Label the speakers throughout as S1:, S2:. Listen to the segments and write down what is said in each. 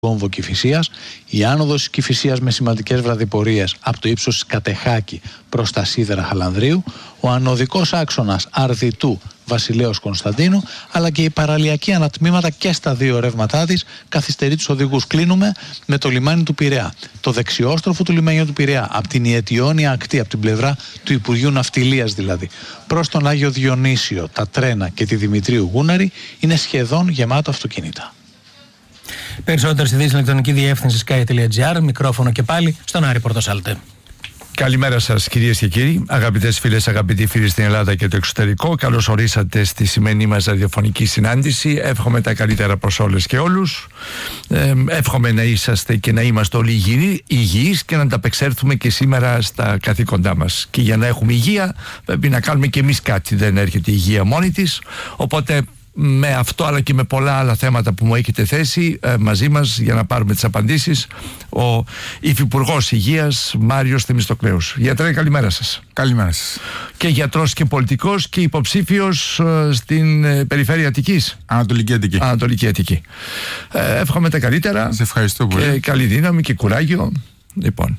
S1: κόμβο Κηφισίας, η άνοδος της Κηφισίας με σημαντικές βραδιπορίες από το ύψος της Κατεχάκη προς τα σίδερα Χαλανδρίου, ο ανωδικός άξονας Αρδιτού Βασιλέως Κωνσταντίνου, αλλά και οι παραλιακοί ανατμήματα και στα δύο ρεύματά της καθυστερεί τους οδηγούς. Κλείνουμε με το λιμάνι του Πειραιά. Το δεξιόστροφο του λιμανιού του Πειραιά, από την Ιετιώνια ακτή, από την πλευρά του Υπουργείου Ναυτιλίας δηλαδή, προς τον Άγιο Διονύσιο, τα Τρένα και τη Δημητρίου Γούναρη, είναι σχεδόν γεμάτο αυτοκίνητα.
S2: Περισσότερες ειδήσεις ηλεκτρονική διεύθυνση sky.gr, μικρόφωνο και πάλι στον Άρη Πορτοσάλτε.
S3: Καλημέρα σας κυρίες και κύριοι, αγαπητές φίλες, αγαπητοί φίλοι στην Ελλάδα και το εξωτερικό. Καλώς ορίσατε στη σημερινή μας ραδιοφωνική συνάντηση. Εύχομαι τα καλύτερα προς όλες και όλους. Εύχομαι να είσαστε και να είμαστε όλοι υγιείς και να ανταπεξέλθουμε και σήμερα στα καθήκοντά μας. Και για να έχουμε υγεία πρέπει να κάνουμε και εμείς κάτι, δεν έρχεται η υγεία μόνη της. Οπότε με αυτό αλλά και με πολλά άλλα θέματα που μου έχετε θέσει μαζί μας για να πάρουμε τις απαντήσεις, ο Υφυπουργός Υγείας Μάριος Θεμιστοκλέους. Γιατρέ, καλημέρα σας.
S4: Καλημέρα σας.
S3: Και γιατρός και πολιτικός και υποψήφιος στην περιφέρεια Αττικής. Ανατολική Αττική. Εύχομαι τα καλύτερα.
S4: Σας ευχαριστώ πολύ.
S3: Και καλή δύναμη και κουράγιο. Λοιπόν,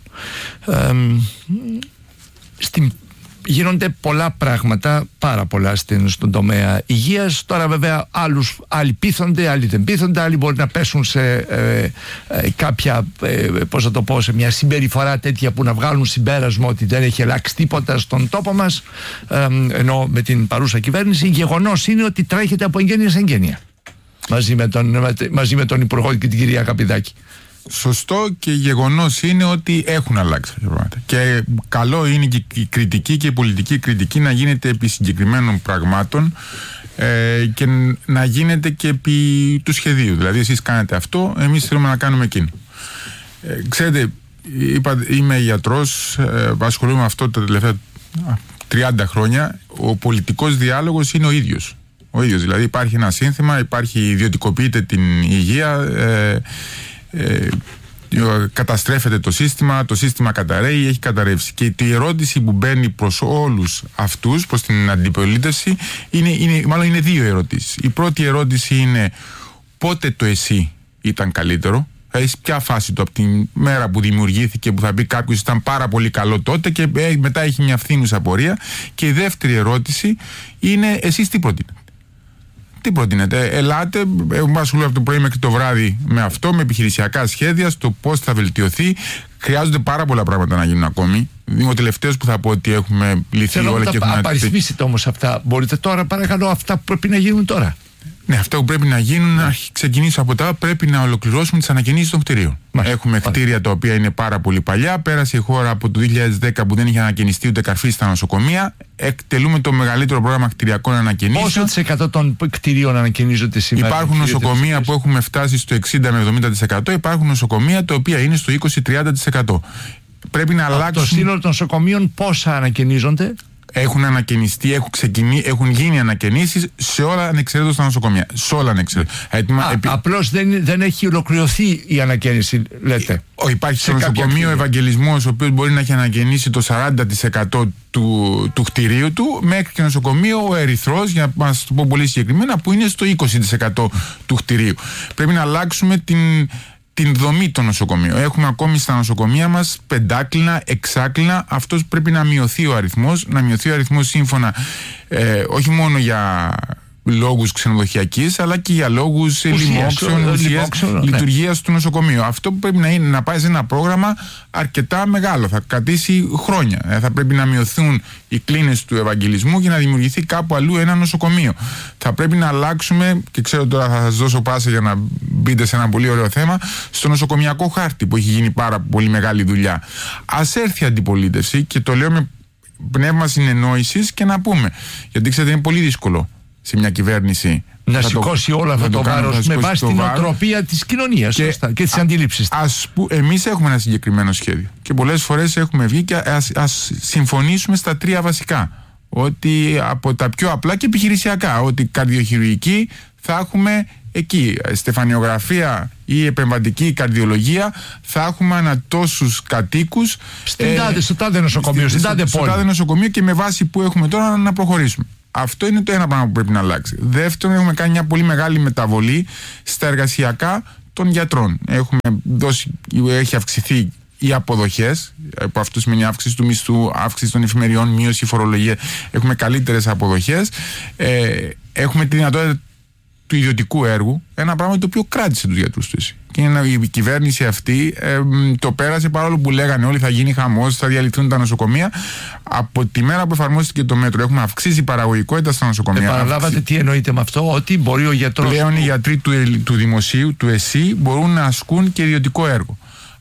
S3: γίνονται πολλά πράγματα, πάρα πολλά στον τομέα υγείας. Τώρα βέβαια άλλοι πείθονται, άλλοι δεν πείθονται, άλλοι μπορεί να πέσουν σε κάποια, πώς θα το πω, σε μια συμπεριφορά τέτοια που να βγάλουν συμπέρασμα ότι δεν έχει αλλάξει τίποτα στον τόπο μας, ενώ με την παρούσα κυβέρνηση. Γεγονός είναι ότι τρέχεται από εγγένεια σε εγγένεια μαζί με τον Υπουργό και την κυρία Καπηδάκη.
S4: Σωστό, και γεγονός είναι ότι έχουν αλλάξει πράγματα. Και καλό είναι και η κριτική και η πολιτική κριτική να γίνεται επί συγκεκριμένων πραγμάτων και να γίνεται και επί του σχεδίου. Δηλαδή, εσείς κάνετε αυτό, εμείς θέλουμε να κάνουμε εκείνο. Ξέρετε, είμαι γιατρός, ασχολούμαι με αυτό τα τελευταία 30 χρόνια. Ο πολιτικός διάλογος είναι ο ίδιος. Δηλαδή, υπάρχει ένα σύνθημα, ιδιωτικοποιείται την υγεία. Καταστρέφεται το σύστημα καταραίει, έχει καταρρεύσει. Και η ερώτηση που μπαίνει προς όλους αυτούς, προς την αντιπολίτευση, είναι δύο ερωτήσεις. Η πρώτη ερώτηση είναι πότε το εσύ ήταν καλύτερο, ποια φάση του από τη μέρα που δημιουργήθηκε, που θα πει κάποιος ήταν πάρα πολύ καλό τότε και μετά έχει μια φθήνουσα πορεία. Και η δεύτερη ερώτηση είναι εσείς τι προτείνετε. Τι προτείνετε? Ελάτε, έχουμε ασχολούμαι από το πρωί μέχρι το βράδυ με αυτό, με επιχειρησιακά σχέδια, στο πώς θα βελτιωθεί. Χρειάζονται πάρα πολλά πράγματα να γίνουν ακόμη. Είμαι ο τελευταίος που θα πω ότι έχουμε λυθεί όλα και έχουμε.
S3: Απαριθμίσετε όμως αυτά. Μπορείτε τώρα, παρακαλώ, αυτά που πρέπει να γίνουν τώρα.
S4: Ναι, αυτά που πρέπει να γίνουν, να ξεκινήσω από τα. Πρέπει να ολοκληρώσουμε τις ανακαινήσεις των κτηρίων. Έχουμε κτίρια τα οποία είναι πάρα πολύ παλιά. Πέρασε η χώρα από το 2010 που δεν είχε ανακαινιστεί ούτε καρφί στα νοσοκομεία. Εκτελούμε το μεγαλύτερο πρόγραμμα κτηριακών ανακαινήσεων.
S3: Πόσο της εκατό των κτηρίων ανακαινίζονται σήμερα?
S4: Υπάρχουν νοσοκομεία που έχουμε φτάσει στο 60 με 70%. Υπάρχουν νοσοκομεία τα οποία είναι στο 20-30%. Πρέπει να αλλάξουν.
S3: Το σύνολο των νοσοκομείων πόσα ανακαινίζονται?
S4: Έχουν ανακαινιστεί, έχουν γίνει ανακαινήσεις σε όλα ανεξαιρέτως τα νοσοκομεία. Σε όλα ανεξαιρέτως.
S3: Απλώς δεν έχει ολοκληρωθεί η ανακαίνιση, λέτε.
S4: Υπάρχει στο νοσοκομείο Ευαγγελισμός, ο οποίος μπορεί να έχει ανακαινήσει το 40% του κτηρίου του, μέχρι και νοσοκομείο ο Ερυθρός, για να μας το πω πολύ συγκεκριμένα, που είναι στο 20% του κτηρίου. Πρέπει να αλλάξουμε την δομή των νοσοκομείων. Έχουμε ακόμη στα νοσοκομεία μας 5κλινα, 6κλινα. Αυτός πρέπει να μειωθεί ο αριθμός. Να μειωθεί ο αριθμός σύμφωνα όχι μόνο για λόγους ξενοδοχειακής, αλλά και για λόγους λειτουργίας του νοσοκομείου. Αυτό που πρέπει να είναι να πάει σε ένα πρόγραμμα αρκετά μεγάλο. Θα κρατήσει χρόνια. Θα πρέπει να μειωθούν οι κλίνες του Ευαγγελισμού και να δημιουργηθεί κάπου αλλού ένα νοσοκομείο. Θα πρέπει να αλλάξουμε, και ξέρω τώρα θα σας δώσω πάσα για να μπείτε σε ένα πολύ ωραίο θέμα, στο νοσοκομιακό χάρτη που έχει γίνει πάρα πολύ μεγάλη δουλειά. Ας έρθει η αντιπολίτευση, και το λέω με πνεύμα συνεννόησης, και να πούμε. Γιατί ξέρετε, είναι πολύ δύσκολο σε μια κυβέρνηση
S3: να σηκώσει όλο αυτό το βάρος με βάση την οτροπία της κοινωνίας και τις αντίληψεις.
S4: Εμείς έχουμε ένα συγκεκριμένο σχέδιο και πολλές φορές έχουμε βγει και ας συμφωνήσουμε στα τρία βασικά. Ότι από τα πιο απλά και επιχειρησιακά, ότι καρδιοχειρουργική θα έχουμε εκεί, στεφανιογραφία ή επεμβατική καρδιολογία θα έχουμε ανά τόσους κατοίκους
S3: στο τάδε νοσοκομείο, στην τάδε πόλη.
S4: Στο τάδε νοσοκομείο, και με βάση που έχουμε τώρα να προχωρήσουμε. Αυτό είναι το ένα πράγμα που πρέπει να αλλάξει. Δεύτερον, έχουμε κάνει μια πολύ μεγάλη μεταβολή στα εργασιακά των γιατρών. Έχει αυξηθεί οι αποδοχές, που αυτό σημαίνει αύξηση του μισθού, αύξηση των εφημεριών, μείωση φορολογία. Έχουμε καλύτερες αποδοχές. Έχουμε τη δυνατότητα του ιδιωτικού έργου, ένα πράγμα το οποίο κράτησε τους γιατρούς του ΕΣΥ. Και η κυβέρνηση αυτή το πέρασε, παρόλο που λέγανε όλοι θα γίνει χαμός, θα διαλυθούν τα νοσοκομεία. Από τη μέρα που εφαρμόστηκε το μέτρο, έχουμε αυξήσει παραγωγικότητα στα νοσοκομεία.
S3: Επαναλάβατε τι εννοείτε με αυτό, ότι μπορεί ο γιατρός.
S4: Πλέον οι γιατροί του δημοσίου, του ΕΣΥ, μπορούν να ασκούν και ιδιωτικό έργο.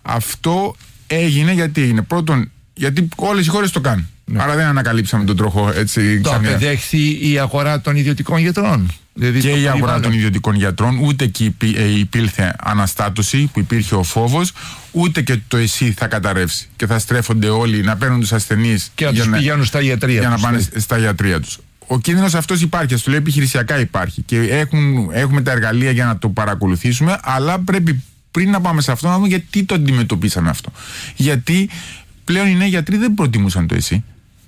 S4: Αυτό έγινε γιατί έγινε. Πρώτον, γιατί όλες οι χώρες το κάνουν. Ναι. Άρα δεν ανακαλύψαμε τον τροχό έτσι.
S3: Το απεδέχθη η αγορά των ιδιωτικών γιατρών.
S4: Δηλαδή και η αγορά των ιδιωτικών γιατρών, ούτε εκεί υπήρχε αναστάτωση που υπήρχε ο φόβος, ούτε και το ΕΣΥ θα καταρρεύσει και θα στρέφονται όλοι να παίρνουν τους ασθενείς
S3: και να τους πηγαίνουν στα ιατρεία
S4: για να πάνε στα ιατρεία τους. Ο κίνδυνος αυτός υπάρχει, ας το λέω επιχειρησιακά υπάρχει και έχουμε τα εργαλεία για να το παρακολουθήσουμε, αλλά πρέπει πριν να πάμε σε αυτό να δούμε γιατί το αντιμετωπίσαμε αυτό. Γιατί πλέον οι νέοι γιατροί δεν προτιμούσαν το ΕΣΥ.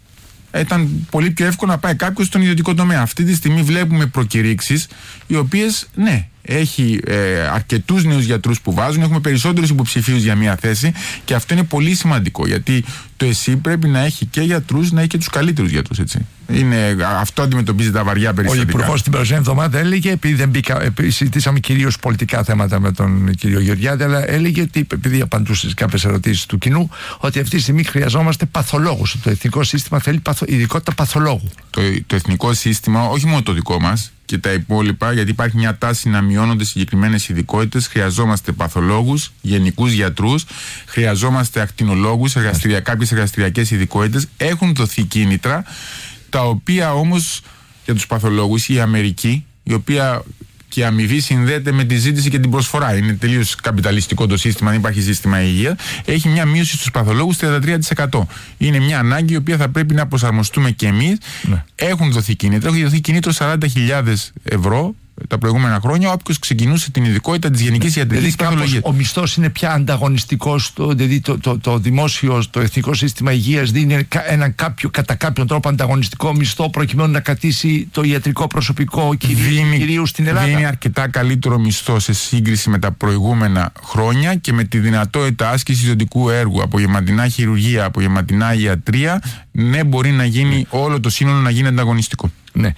S4: Ήταν πολύ πιο εύκολο να πάει κάποιος στον ιδιωτικό τομέα. Αυτή τη στιγμή βλέπουμε προκηρύξεις, οι οποίες, ναι, έχει αρκετούς νέους γιατρούς που βάζουν, έχουμε περισσότερους υποψηφίους για μία θέση και αυτό είναι πολύ σημαντικό, γιατί το ΕΣΥ πρέπει να έχει και γιατρούς, να έχει και τους καλύτερους γιατρούς, έτσι. Αυτό αντιμετωπίζει τα βαριά περιστατικά.
S3: Ο Υπουργός την περασμένη εβδομάδα έλεγε, επειδή συζητήσαμε κυρίως πολιτικά θέματα με τον κύριο Γεωργιάδη, αλλά έλεγε ότι, επειδή απαντούσε στις κάποιες ερωτήσεις του κοινού, ότι αυτή τη στιγμή χρειαζόμαστε παθολόγους. Το εθνικό σύστημα θέλει ειδικότητα παθολόγου.
S4: Το εθνικό σύστημα, όχι μόνο το δικό μας, και τα υπόλοιπα, γιατί υπάρχει μια τάση να μειώνονται συγκεκριμένες ειδικότητες. Χρειαζόμαστε παθολόγους, γενικούς γιατρούς, χρειαζόμαστε ακτινολόγους, κάποιες εργαστηριακές ειδικότητες. Έχουν δοθεί κίνητρα, τα οποία όμως για τους παθολόγους η Αμερική, η οποία και η αμοιβή συνδέεται με τη ζήτηση και την προσφορά. Είναι τελείως καπιταλιστικό το σύστημα, δεν υπάρχει σύστημα υγεία. Έχει μια μείωση στους παθολόγους 33%. Είναι μια ανάγκη η οποία θα πρέπει να προσαρμοστούμε και εμείς. Ναι. Έχουν δοθεί κίνητρα. Έχει δοθεί κίνητρο 40.000 ευρώ τα προηγούμενα χρόνια, όποιος ξεκινούσε την ειδικότητα της γενικής ιατρικής παθολογίας.
S3: Ο μισθός είναι πια ανταγωνιστικός, δηλαδή το δημόσιο, το εθνικό σύστημα υγείας δίνει κατά κάποιον τρόπο ανταγωνιστικό μισθό προκειμένου να κρατήσει το ιατρικό προσωπικό κυρίως στην Ελλάδα.
S4: Δίνει αρκετά καλύτερο μισθό σε σύγκριση με τα προηγούμενα χρόνια και με τη δυνατότητα άσκησης ιδιωτικού έργου, απογευματινά χειρουργία, απογευματινά ιατρία, ναι, μπορεί να γίνει όλο το σύνολο να γίνει ανταγωνιστικό.
S3: Ναι.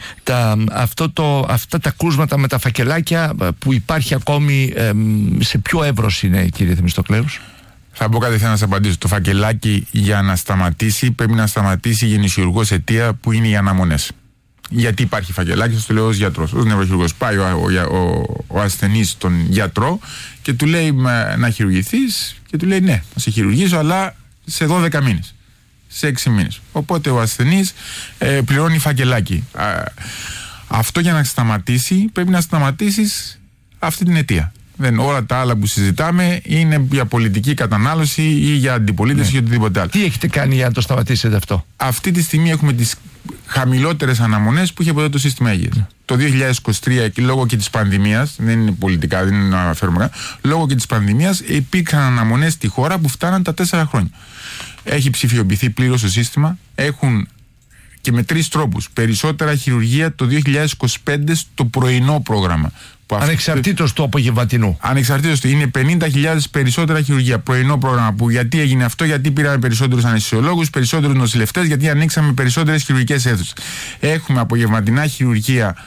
S3: Αυτά τα κρούσματα με τα φακελάκια που υπάρχει ακόμη, σε ποιο εύρος είναι, κύριε Θεμιστοκλέους?
S4: Θα μπω κατευθείαν να σας απαντήσω. Το φακελάκι για να σταματήσει πρέπει να σταματήσει γεννησιουργός αιτία, που είναι οι αναμονές. Γιατί υπάρχει φακελάκι, σας το λέω ως γιατρός. Ως νευροχειρουργός πάει ο ασθενής στον γιατρό και του λέει να χειρουργηθείς και του λέει ναι, θα σε χειρουργήσω, αλλά σε 12 μήνες. Σε 6 μήνες. Οπότε ο ασθενής πληρώνει φακελάκι. Αυτό για να σταματήσει πρέπει να σταματήσεις αυτή την αιτία. Όλα τα άλλα που συζητάμε είναι για πολιτική κατανάλωση ή για αντιπολίτευση ή οτιδήποτε άλλο.
S3: Τι έχετε κάνει για να το σταματήσετε αυτό?
S4: Αυτή τη στιγμή έχουμε τις χαμηλότερες αναμονές που είχε ποτέ το σύστημα υγείας. Το 2023, και λόγω και της πανδημίας, δεν είναι πολιτικά, δεν είναι να αναφέρουμε καν, λόγω και της πανδημίας υπήρξαν αναμονές στη χώρα που φτάναν τα 4 χρόνια. Έχει ψηφιοποιηθεί πλήρως το σύστημα. Έχουν και με 3 τρόπους περισσότερα χειρουργία το 2025 στο πρωινό πρόγραμμα.
S3: Ανεξαρτήτως του απογευματινού.
S4: Ανεξαρτήτως του. Είναι 50.000 περισσότερα χειρουργία. Πρωινό πρόγραμμα. Που γιατί έγινε αυτό? Γιατί πήραμε περισσότερους αναισθησιολόγους, περισσότερους νοσηλευτές, γιατί ανοίξαμε περισσότερες χειρουργικές αίθουσες. Έχουμε απογευματινά χειρουργία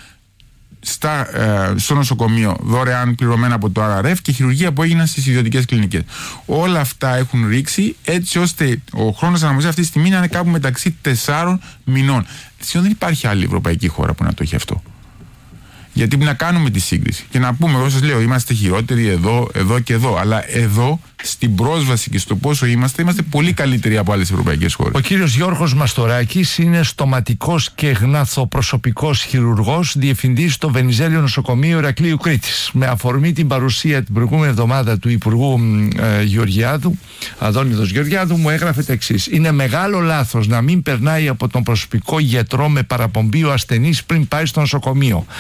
S4: στο νοσοκομείο δωρεάν πληρωμένα από το RRF και χειρουργία που έγιναν στις ιδιωτικές κλινικές. Όλα αυτά έχουν ρίξει έτσι ώστε ο χρόνος αναμονής αυτή τη στιγμή να είναι κάπου μεταξύ 4 μηνών. Δεν υπάρχει άλλη ευρωπαϊκή χώρα που να το έχει αυτό. Γιατί να κάνουμε τη σύγκριση και να πούμε, εγώ σας λέω, είμαστε χειρότεροι εδώ και εδώ. Αλλά εδώ, στην πρόσβαση και στο πόσο είμαστε πολύ καλύτεροι από άλλες ευρωπαϊκές χώρες.
S3: Ο κύριος Γιώργος Μαστοράκης είναι στοματικός και γναθοπροσωπικός χειρουργός, διευθυντής στο Βενιζέλιο Νοσοκομείο Ηρακλείου Κρήτης. Με αφορμή την παρουσία την προηγούμενη εβδομάδα του Υπουργού Γεωργιάδου, Αδόνιδος Γεωργιάδου, μου έγραφε τα εξής: είναι μεγάλο λάθος να μην περνάει από τον προσωπικό γιατρό με παραπομπή ο ασθενής πριν πάει στο νοσοκομείο.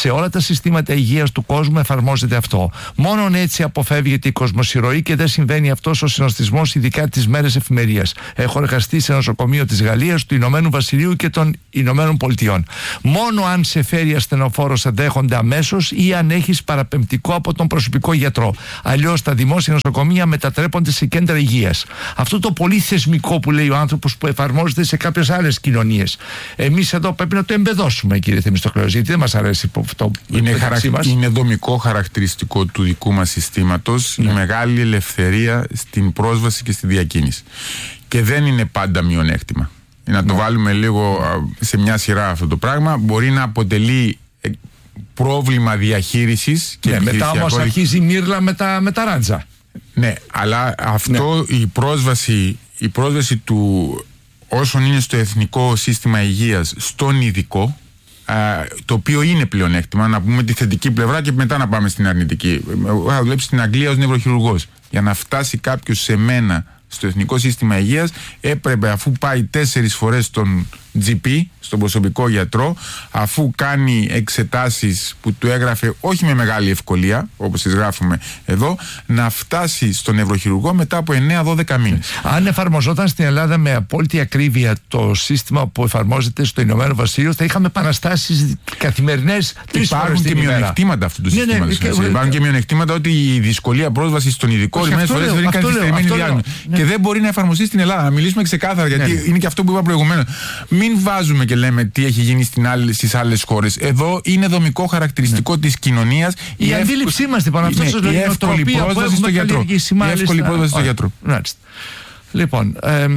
S3: Σε όλα τα συστήματα υγείας του κόσμου εφαρμόζεται αυτό. Μόνον έτσι αποφεύγεται η κοσμοσυρωή και δεν συμβαίνει αυτός ο συνοστισμός, ειδικά τις μέρες εφημερίας. Έχω εργαστεί σε νοσοκομείο της Γαλλίας, του Ηνωμένου Βασιλείου και των Ηνωμένων Πολιτειών. Μόνο αν σε φέρει ασθενοφόρο σε δέχονται αμέσως ή αν έχεις παραπεμπτικό από τον προσωπικό γιατρό. Αλλιώς τα δημόσια νοσοκομεία μετατρέπονται σε κέντρα υγείας. Αυτό το πολύ θεσμικό που λέει ο άνθρωπος που εφαρμόζεται σε κάποιες άλλες κοινωνίες. Εμείς εδώ πρέπει να το εμπεδώσουμε, κύριε Θεμιστοκλέους, γιατί δεν μας αρέσει αυτό.
S4: Είναι δομικό χαρακτηριστικό του δικού μας συστήματος η μεγάλη ελευθερία στην πρόσβαση και στη διακίνηση. Και δεν είναι πάντα μειονέκτημα. Να το βάλουμε λίγο σε μια σειρά αυτό το πράγμα. Μπορεί να αποτελεί πρόβλημα διαχείρισης. Και
S3: μετά όμως αρχίζει η μύρλα με τα ράντζα.
S4: Ναι, αλλά αυτό η πρόσβαση του όσων είναι στο εθνικό σύστημα υγείας στον ειδικό, το οποίο είναι πλεονέκτημα, να πούμε τη θετική πλευρά και μετά να πάμε στην αρνητική. Έχω δουλέψει στην Αγγλία ως νευροχειρουργός. Για να φτάσει κάποιος σε μένα στο εθνικό σύστημα υγείας έπρεπε, αφού πάει 4 φορές στον GP, στον προσωπικό γιατρό, αφού κάνει εξετάσεις που του έγραφε όχι με μεγάλη ευκολία, όπως τις γράφουμε εδώ, να φτάσει στον νευροχειρουργό μετά από 9-12 μήνες.
S3: Αν εφαρμοζόταν στην Ελλάδα με απόλυτη ακρίβεια το σύστημα που εφαρμόζεται στο Ηνωμένο Βασίλειο, θα είχαμε επαναστάσεις καθημερινές 3 φορές την ημέρα.
S4: Υπάρχουν και μειονεκτήματα αυτού του συστήματος. Υπάρχουν και μειονεκτήματα ότι η δυσκολία πρόσβασης στον ειδικό ορισμένες φορές δεν είναι καθυστερημένη διάρκεια. Και δεν μπορεί να εφαρμοστεί στην Ελλάδα. Να μιλήσουμε ξεκάθαρα, γιατί είναι και αυτό που είπα προηγουμένως. Μην βάζουμε και λέμε τι έχει γίνει στις άλλες χώρες. Εδώ είναι δομικό χαρακτηριστικό της κοινωνίας
S3: η αντίληψή μας,
S4: η εύκολη πρόσβαση στο γιατρό. Η εύκολη πρόσβαση στο γιατρό.
S3: Λοιπόν,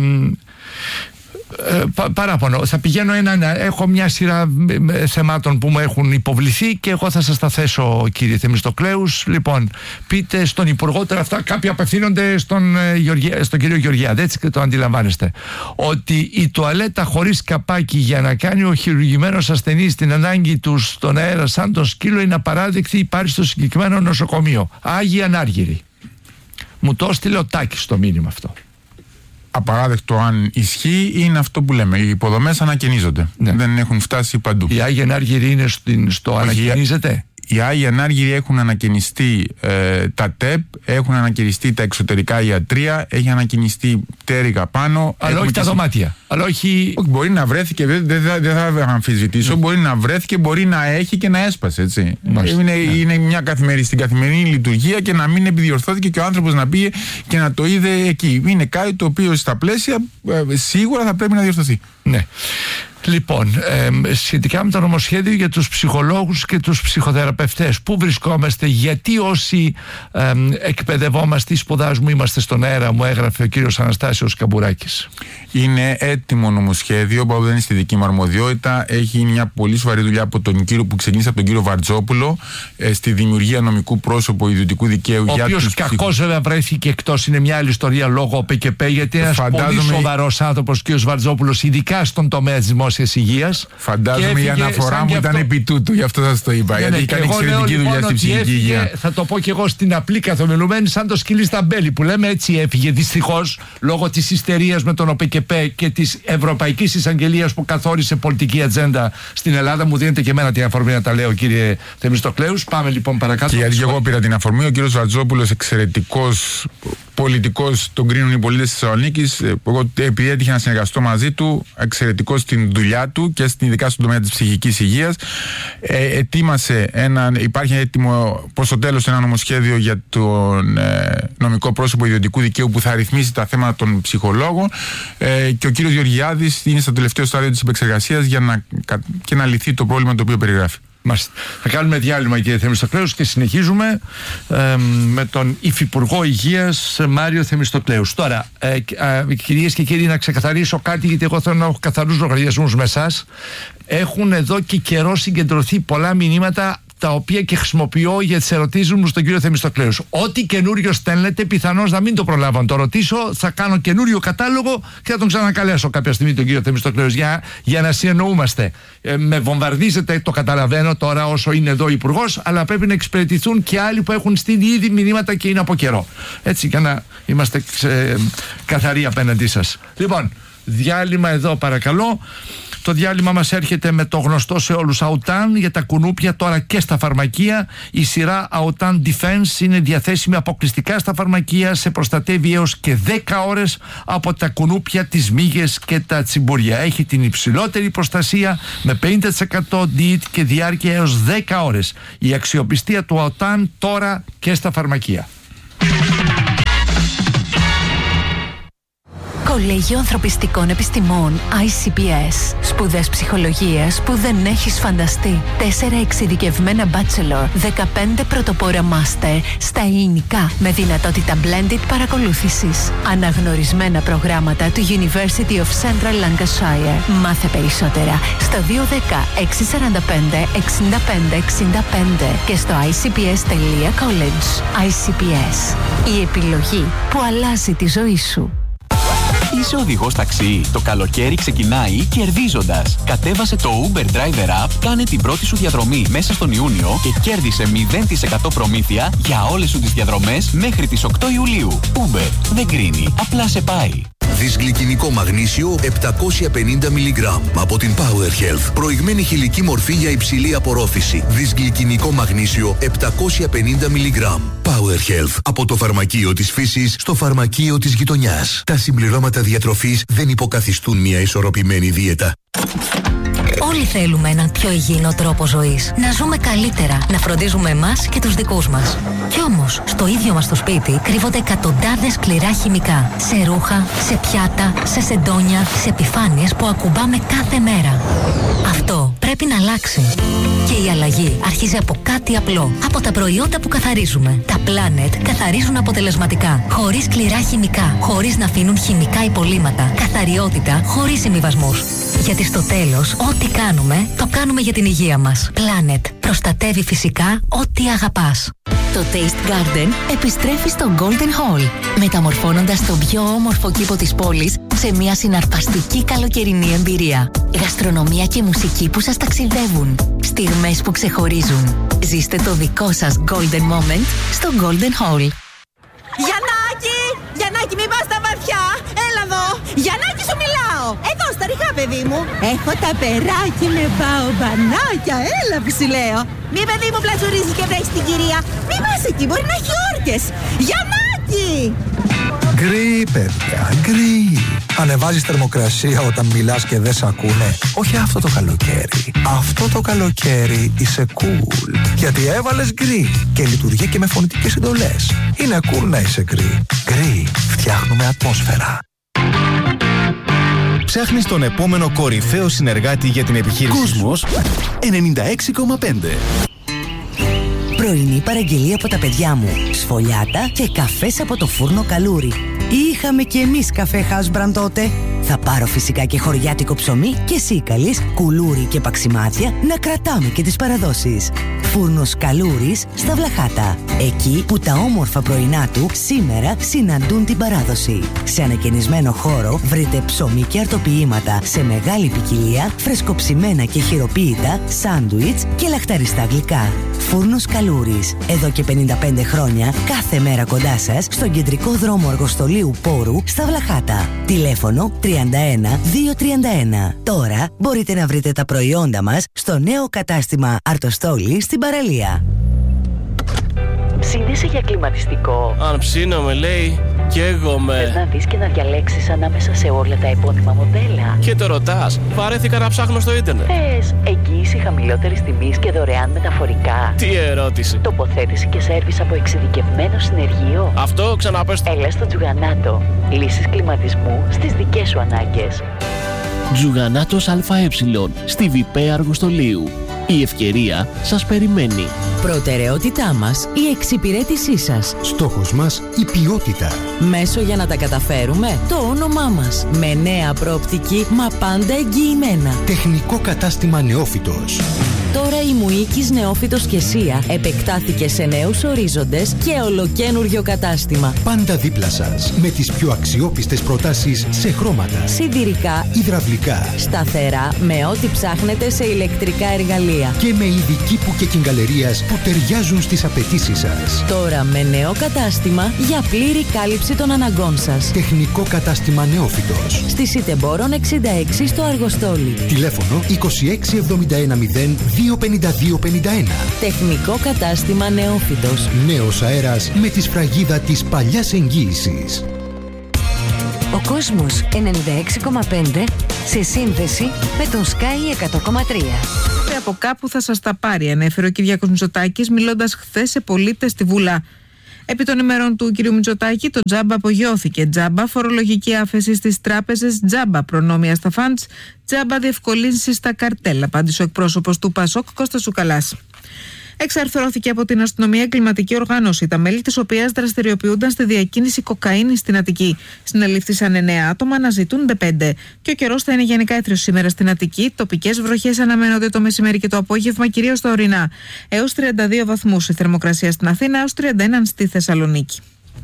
S3: παράπονο. Θα πηγαίνω έχω μια σειρά θεμάτων που μου έχουν υποβληθεί και εγώ θα σας τα θέσω, κύριε Θεμιστοκλέους. Λοιπόν, πείτε στον Υπουργό, τώρα αυτά κάποιοι απευθύνονται στον κύριο Γεωργιάδη, έτσι και το αντιλαμβάνεστε, ότι η τουαλέτα χωρίς καπάκι για να κάνει ο χειρουργημένος ασθενής την ανάγκη του στον αέρα σαν το σκύλο είναι απαράδεκτη, υπάρχει στο συγκεκριμένο νοσοκομείο. Άγιοι Ανάργυροι. Μου το έστειλε ο Τάκης στο μήνυμα αυτό.
S4: Απαράδεκτο αν ισχύει, είναι αυτό που λέμε. Οι υποδομές ανακαινίζονται. Δεν έχουν φτάσει παντού.
S3: Οι Άγιοι Ανάργυροι είναι στο ανακαινίζεται.
S4: Οι Άγιοι Ανάργυροι έχουν ανακαινιστεί τα ΤΕΠ, έχουν ανακαινιστεί τα εξωτερικά ιατρεία, έχει ανακαινιστεί πτέρυγα πάνω.
S3: Αλλά όχι τα δωμάτια. Αλλά όχι...
S4: Μπορεί να βρέθηκε, δεν θα αμφισβητήσω, μπορεί να βρέθηκε, μπορεί να έχει και να έσπασε. Έτσι. Είναι μια στην καθημερινή λειτουργία και να μην επιδιορθώθηκε και ο άνθρωπος να πήγε και να το είδε εκεί. Είναι κάτι το οποίο στα πλαίσια σίγουρα θα πρέπει να διορθωθεί.
S3: Ναι. Λοιπόν, σχετικά με το νομοσχέδιο για τους ψυχολόγους και τους ψυχοθεραπευτές, πού βρισκόμαστε, γιατί όσοι εκπαιδευόμαστε ή σπουδάζουμε είμαστε στον αέρα, μου έγραφε ο κύριος Αναστάσιος Καμπουράκης.
S4: Είναι έτοιμο νομοσχέδιο, που δεν είναι στη δική μου αρμοδιότητα. Έχει μια πολύ σοβαρή δουλειά από τον κύριο που ξεκίνησε από τον κύριο Βαρτζόπουλο στη δημιουργία νομικού πρόσωπου ιδιωτικού δικαίου. Ο
S3: οποίος κακώς βέβαια βρέθηκε εκτός, είναι μια άλλη ιστορία λόγω ΠΚΠ, γιατί ένας πολύ σοβαρός άνθρωπος, ο κύριος Βαρτζόπουλος, ειδικά στον τομέα της δημόσιας υγείας.
S4: Φαντάζομαι η αναφορά μου ήταν επί τούτου, γι' αυτό σας το είπα. Γιατί έκανε εξαιρετική δουλειά στην ψυχική υγεία.
S3: Θα το πω και εγώ στην απλή καθομιλουμένη, σαν το σκυλί στα μπέλη που λέμε, έτσι έφυγε. Δυστυχώς, λόγω της ιστερίας με τον ΟΠΚΠ και της Ευρωπαϊκής Εισαγγελίας που καθόρισε πολιτική ατζέντα στην Ελλάδα. Μου δίνετε και εμένα την αφορμή να τα λέω, κύριε Θεμιστοκλέους. Πάμε λοιπόν παρακάτω.
S4: Και εγώ πήρα την αφορμή. Ο κύριος Βαρτζόπουλος, εξαιρετικός πολιτικός, τον κρίνουν οι πολίτες της Θεσσαλονίκης. Εγώ, επειδή έτυχε να συνεργαστώ μαζί του, εξαιρετικός στην δουλειά του και ειδικά στον τομέα της ψυχικής υγείας. Υπάρχει έτοιμο προς το τέλος ένα νομοσχέδιο για τον νομικό πρόσωπο ιδιωτικού δικαίου που θα ρυθμίσει τα θέματα των ψυχολόγων. Και ο κύριος Γεωργιάδης είναι στο τελευταίο στάδιο της επεξεργασίας για να λυθεί το πρόβλημα το οποίο περιγράφει.
S3: Θα κάνουμε διάλειμμα, κύριε Θεμιστοκλέους, και συνεχίζουμε με τον Υφυπουργό Υγείας Μάριο Θεμιστοκλέους. Τώρα, κυρίες και κύριοι, να ξεκαθαρίσω κάτι, γιατί εγώ θέλω να έχω καθαρούς λογαριασμούς με εσάς. Έχουν εδώ και καιρό συγκεντρωθεί πολλά μηνύματα, τα οποία και χρησιμοποιώ για τις ερωτήσεις μου στον κύριο Θεμιστοκλέους. Ό,τι καινούριο στέλνετε, πιθανώς να μην το προλάβω να το ρωτήσω. Θα κάνω καινούριο κατάλογο και θα τον ξανακαλέσω κάποια στιγμή τον κύριο Θεμιστοκλέους για να συνεννοούμαστε. Με βομβαρδίζετε, το καταλαβαίνω τώρα όσο είναι εδώ ο Υπουργός, αλλά πρέπει να εξυπηρετηθούν και άλλοι που έχουν στείλει ήδη μηνύματα και είναι από καιρό. Έτσι, για να είμαστε καθαροί απέναντί σας. Λοιπόν, Διάλειμμα εδώ παρακαλώ. Το διάλειμμα μας έρχεται με το γνωστό σε όλους Autan για τα κουνούπια, τώρα και στα φαρμακεία. Η σειρά Autan Defense είναι διαθέσιμη αποκλειστικά στα φαρμακεία, σε προστατεύει έως και 10 ώρες από τα κουνούπια, τις μύγες και τα τσιμπούρια. Έχει την υψηλότερη προστασία με 50% DEET και διάρκεια έως 10 ώρες. Η αξιοπιστία του Autan τώρα και στα φαρμακεία.
S5: Κολέγιο Ανθρωπιστικών Επιστημών ICPS. Σπουδές ψυχολογίας που δεν έχεις φανταστεί. 4 εξειδικευμένα bachelor, 15 πρωτοπόρα master στα ελληνικά με δυνατότητα blended παρακολούθησης. Αναγνωρισμένα προγράμματα του University of Central Lancashire. Μάθε περισσότερα στο 210 645 65 65 και στο icps.college. ICPS. Η επιλογή που αλλάζει τη ζωή σου.
S6: Είσαι οδηγός ταξί. Το καλοκαίρι ξεκινάει κερδίζοντας. Κατέβασε το Uber Driver App, κάνε την πρώτη σου διαδρομή μέσα στον Ιούνιο και κέρδισε 0% προμήθεια για όλες σου τις διαδρομές μέχρι τις 8 Ιουλίου. Uber δεν κρίνει, απλά σε πάει.
S7: Δυσγλυκινικό μαγνήσιο 750 mg από την Power Health. Προηγμένη χηλική μορφή για υψηλή απορρόφηση. Δυσγλυκινικό μαγνήσιο 750 mg. Power Health. Από το φαρμακείο της φύσης στο φαρμακείο της γειτονιάς. Τα συμπληρώματα διατροφής δεν υποκαθιστούν μια ισορροπημένη δίαιτα.
S8: Όλοι θέλουμε έναν πιο υγιεινό τρόπο ζωής. Να ζούμε καλύτερα, να φροντίζουμε εμάς και τους δικούς μας. Κι όμως, στο ίδιο μας το σπίτι κρύβονται εκατοντάδες σκληρά χημικά. Σε ρούχα, σε πιάτα, σε σεντόνια, σε επιφάνειες που ακουμπάμε κάθε μέρα. Αυτό πρέπει να αλλάξει. Και η αλλαγή αρχίζει από κάτι απλό. Από τα προϊόντα που καθαρίζουμε. Τα Planet καθαρίζουν αποτελεσματικά. Χωρίς σκληρά χημικά. Χωρίς να αφήνουν χημικά υπολείμματα. Καθαριότητα χωρίς συμβιβασμούς. Γιατί στο τέλος, ό,τι κάνουμε, το κάνουμε για την υγεία μας. Planet. Προστατεύει φυσικά ό,τι αγαπάς. Το Taste Garden επιστρέφει στο Golden Hall, μεταμορφώνοντας τον πιο όμορφο κήπο της πόλης σε μια συναρπαστική καλοκαιρινή εμπειρία. Γαστρονομία και μουσική που σας ταξιδεύουν. Στιγμές που ξεχωρίζουν. Ζήστε το δικό σας Golden Moment στο Golden Hall.
S9: Γιαννάκη! Γιαννάκη, μην πας στα βαθιά! Έλα εδώ! Γιαννάκη, σου μιλάω! Εδώ, στα ρηχά, παιδί μου! Έχω τα περάκι με μπαομπανάκια! Έλα που σου λέω! Μη, παιδί μου, πλατσουρίζεις και βρέχεις την κυρία! Μη πας εκεί, μπορεί να έχει όρκες! Γιαννάκη!
S10: Γκρι, παιδιά, γκρι. Ανεβάζεις θερμοκρασία όταν μιλάς και δεν σ' ακούνε. Όχι αυτό το καλοκαίρι. Αυτό το καλοκαίρι είσαι cool. Γιατί έβαλες γκρι και λειτουργεί και με φωνητικές εντολές. Είναι cool να είσαι γκρι. Γκρι, φτιάχνουμε ατμόσφαιρα.
S11: Ψάχνεις τον επόμενο κορυφαίο συνεργάτη για την επιχείρηση. Κόσμος 96,5.
S12: Πρωινή παραγγελία από τα παιδιά μου. Σφολιάτα και καφές από το φούρνο Καλούρι. Είχαμε κι εμείς καφέ Housebrand τότε. Θα πάρω φυσικά και χωριάτικο ψωμί και σίκαλης, κουλούρι και παξιμάδια να κρατάμε και τις παραδόσεις. Φούρνος Καλούρης στα Βλαχάτα. Εκεί που τα όμορφα πρωινά του σήμερα συναντούν την παράδοση. Σε ανακαινισμένο χώρο βρείτε ψωμί και αρτοποιήματα σε μεγάλη ποικιλία, φρεσκοψημένα και χειροποίητα, σάντουιτς και λαχταριστά γλυκά. Φούρνος Καλούρης. Εδώ και 55 χρόνια, κάθε μέρα κοντά σας, στον κεντρικό δρόμο Αργοστολίου Πόρου στα Βλαχάτα. Τηλέφωνο 31 231. Τώρα μπορείτε να βρείτε τα προϊόντα μας στο νέο κατάστημα Αρτοστόλη στην παραλία.
S13: Σύνδεσε για κλιματιστικό.
S14: Αν ψήνομαι, λέει, καίγομαι.
S13: Θες να δεις και να διαλέξεις ανάμεσα σε όλα τα επώνυμα μοντέλα.
S14: Και το ρωτάς, βαρέθηκα να ψάχνω στο ίντερνετ.
S13: Θες εγγύηση χαμηλότερης τιμής και δωρεάν μεταφορικά.
S14: Τι ερώτηση.
S13: Τοποθέτηση και σέρβις από εξειδικευμένο συνεργείο.
S14: Αυτό ξαναπες.
S13: Έλα στο Τζουγανάτο. Λύσεις κλιματισμού στις δικές σου ανάγκες.
S15: Τζουγανάτος ΑΕ στη ΒΠ Αργοστολίου. Η ευκαιρία σας περιμένει.
S16: Προτεραιότητά μας η εξυπηρέτησή σας.
S17: Στόχος μας η ποιότητα.
S16: Μέσο για να τα καταφέρουμε το όνομά μας. Με νέα προοπτική μα πάντα εγγυημένα.
S17: Τεχνικό κατάστημα Νεόφυτος.
S16: Τώρα η Μουίκης Νεόφυτος και Σία επεκτάθηκε σε νέους ορίζοντες και ολοκένουργιο κατάστημα.
S17: Πάντα δίπλα σας, με τις πιο αξιόπιστες προτάσεις σε χρώματα,
S16: Σιδηρικά,
S17: υδραυλικά,
S16: σταθερά, με ό,τι ψάχνετε σε ηλεκτρικά εργαλεία.
S17: και με είδη κήπου και κυγκαλερίας που ταιριάζουν στις απαιτήσεις σας.
S16: Τώρα με νέο κατάστημα για πλήρη κάλυψη των αναγκών σας.
S17: Τεχνικό κατάστημα Νεόφυτος.
S16: Στη Σιτεμπόρων 66 στο Αργοστόλι.
S17: Τηλέφωνο 26710 25251.
S16: Τεχνικό κατάστημα Νεόφυτος.
S17: Νέος αέρας με τη σφραγίδα της παλιάς εγγύησης.
S8: Ο κόσμος 96,5 σε σύνδεση με τον Sky 100,3.
S18: Από κάπου θα σας τα πάρει, ανέφερε ο Κυριάκος Μητσοτάκης μιλώντας χθες σε πολίτες στη Βουλά. Επί των ημερών του κ. Μητσοτάκη, το τζάμπα απογειώθηκε. Τζάμπα φορολογική άφεση στις τράπεζες, τζάμπα προνόμια στα φαντς, τζάμπα διευκολύνσεις στα καρτέλ, απάντησε ο εκπρόσωπος του ΠΑΣΟΚ Κώστας Τσουκαλάς. Εξαρθρώθηκε από την αστυνομία εγκληματική οργάνωση, τα μέλη της οποίας δραστηριοποιούνταν στη διακίνηση κοκαίνης στην Αττική. Συνελήφθησαν 9 άτομα, αναζητούνται 5. Και ο καιρός θα είναι γενικά έθριος σήμερα στην Αττική. Τοπικές βροχές αναμένονται το μεσημέρι και το απόγευμα, κυρίως στα ορεινά. Έως 32 βαθμούς η θερμοκρασία στην Αθήνα, έως 31 στη Θεσσαλονίκη.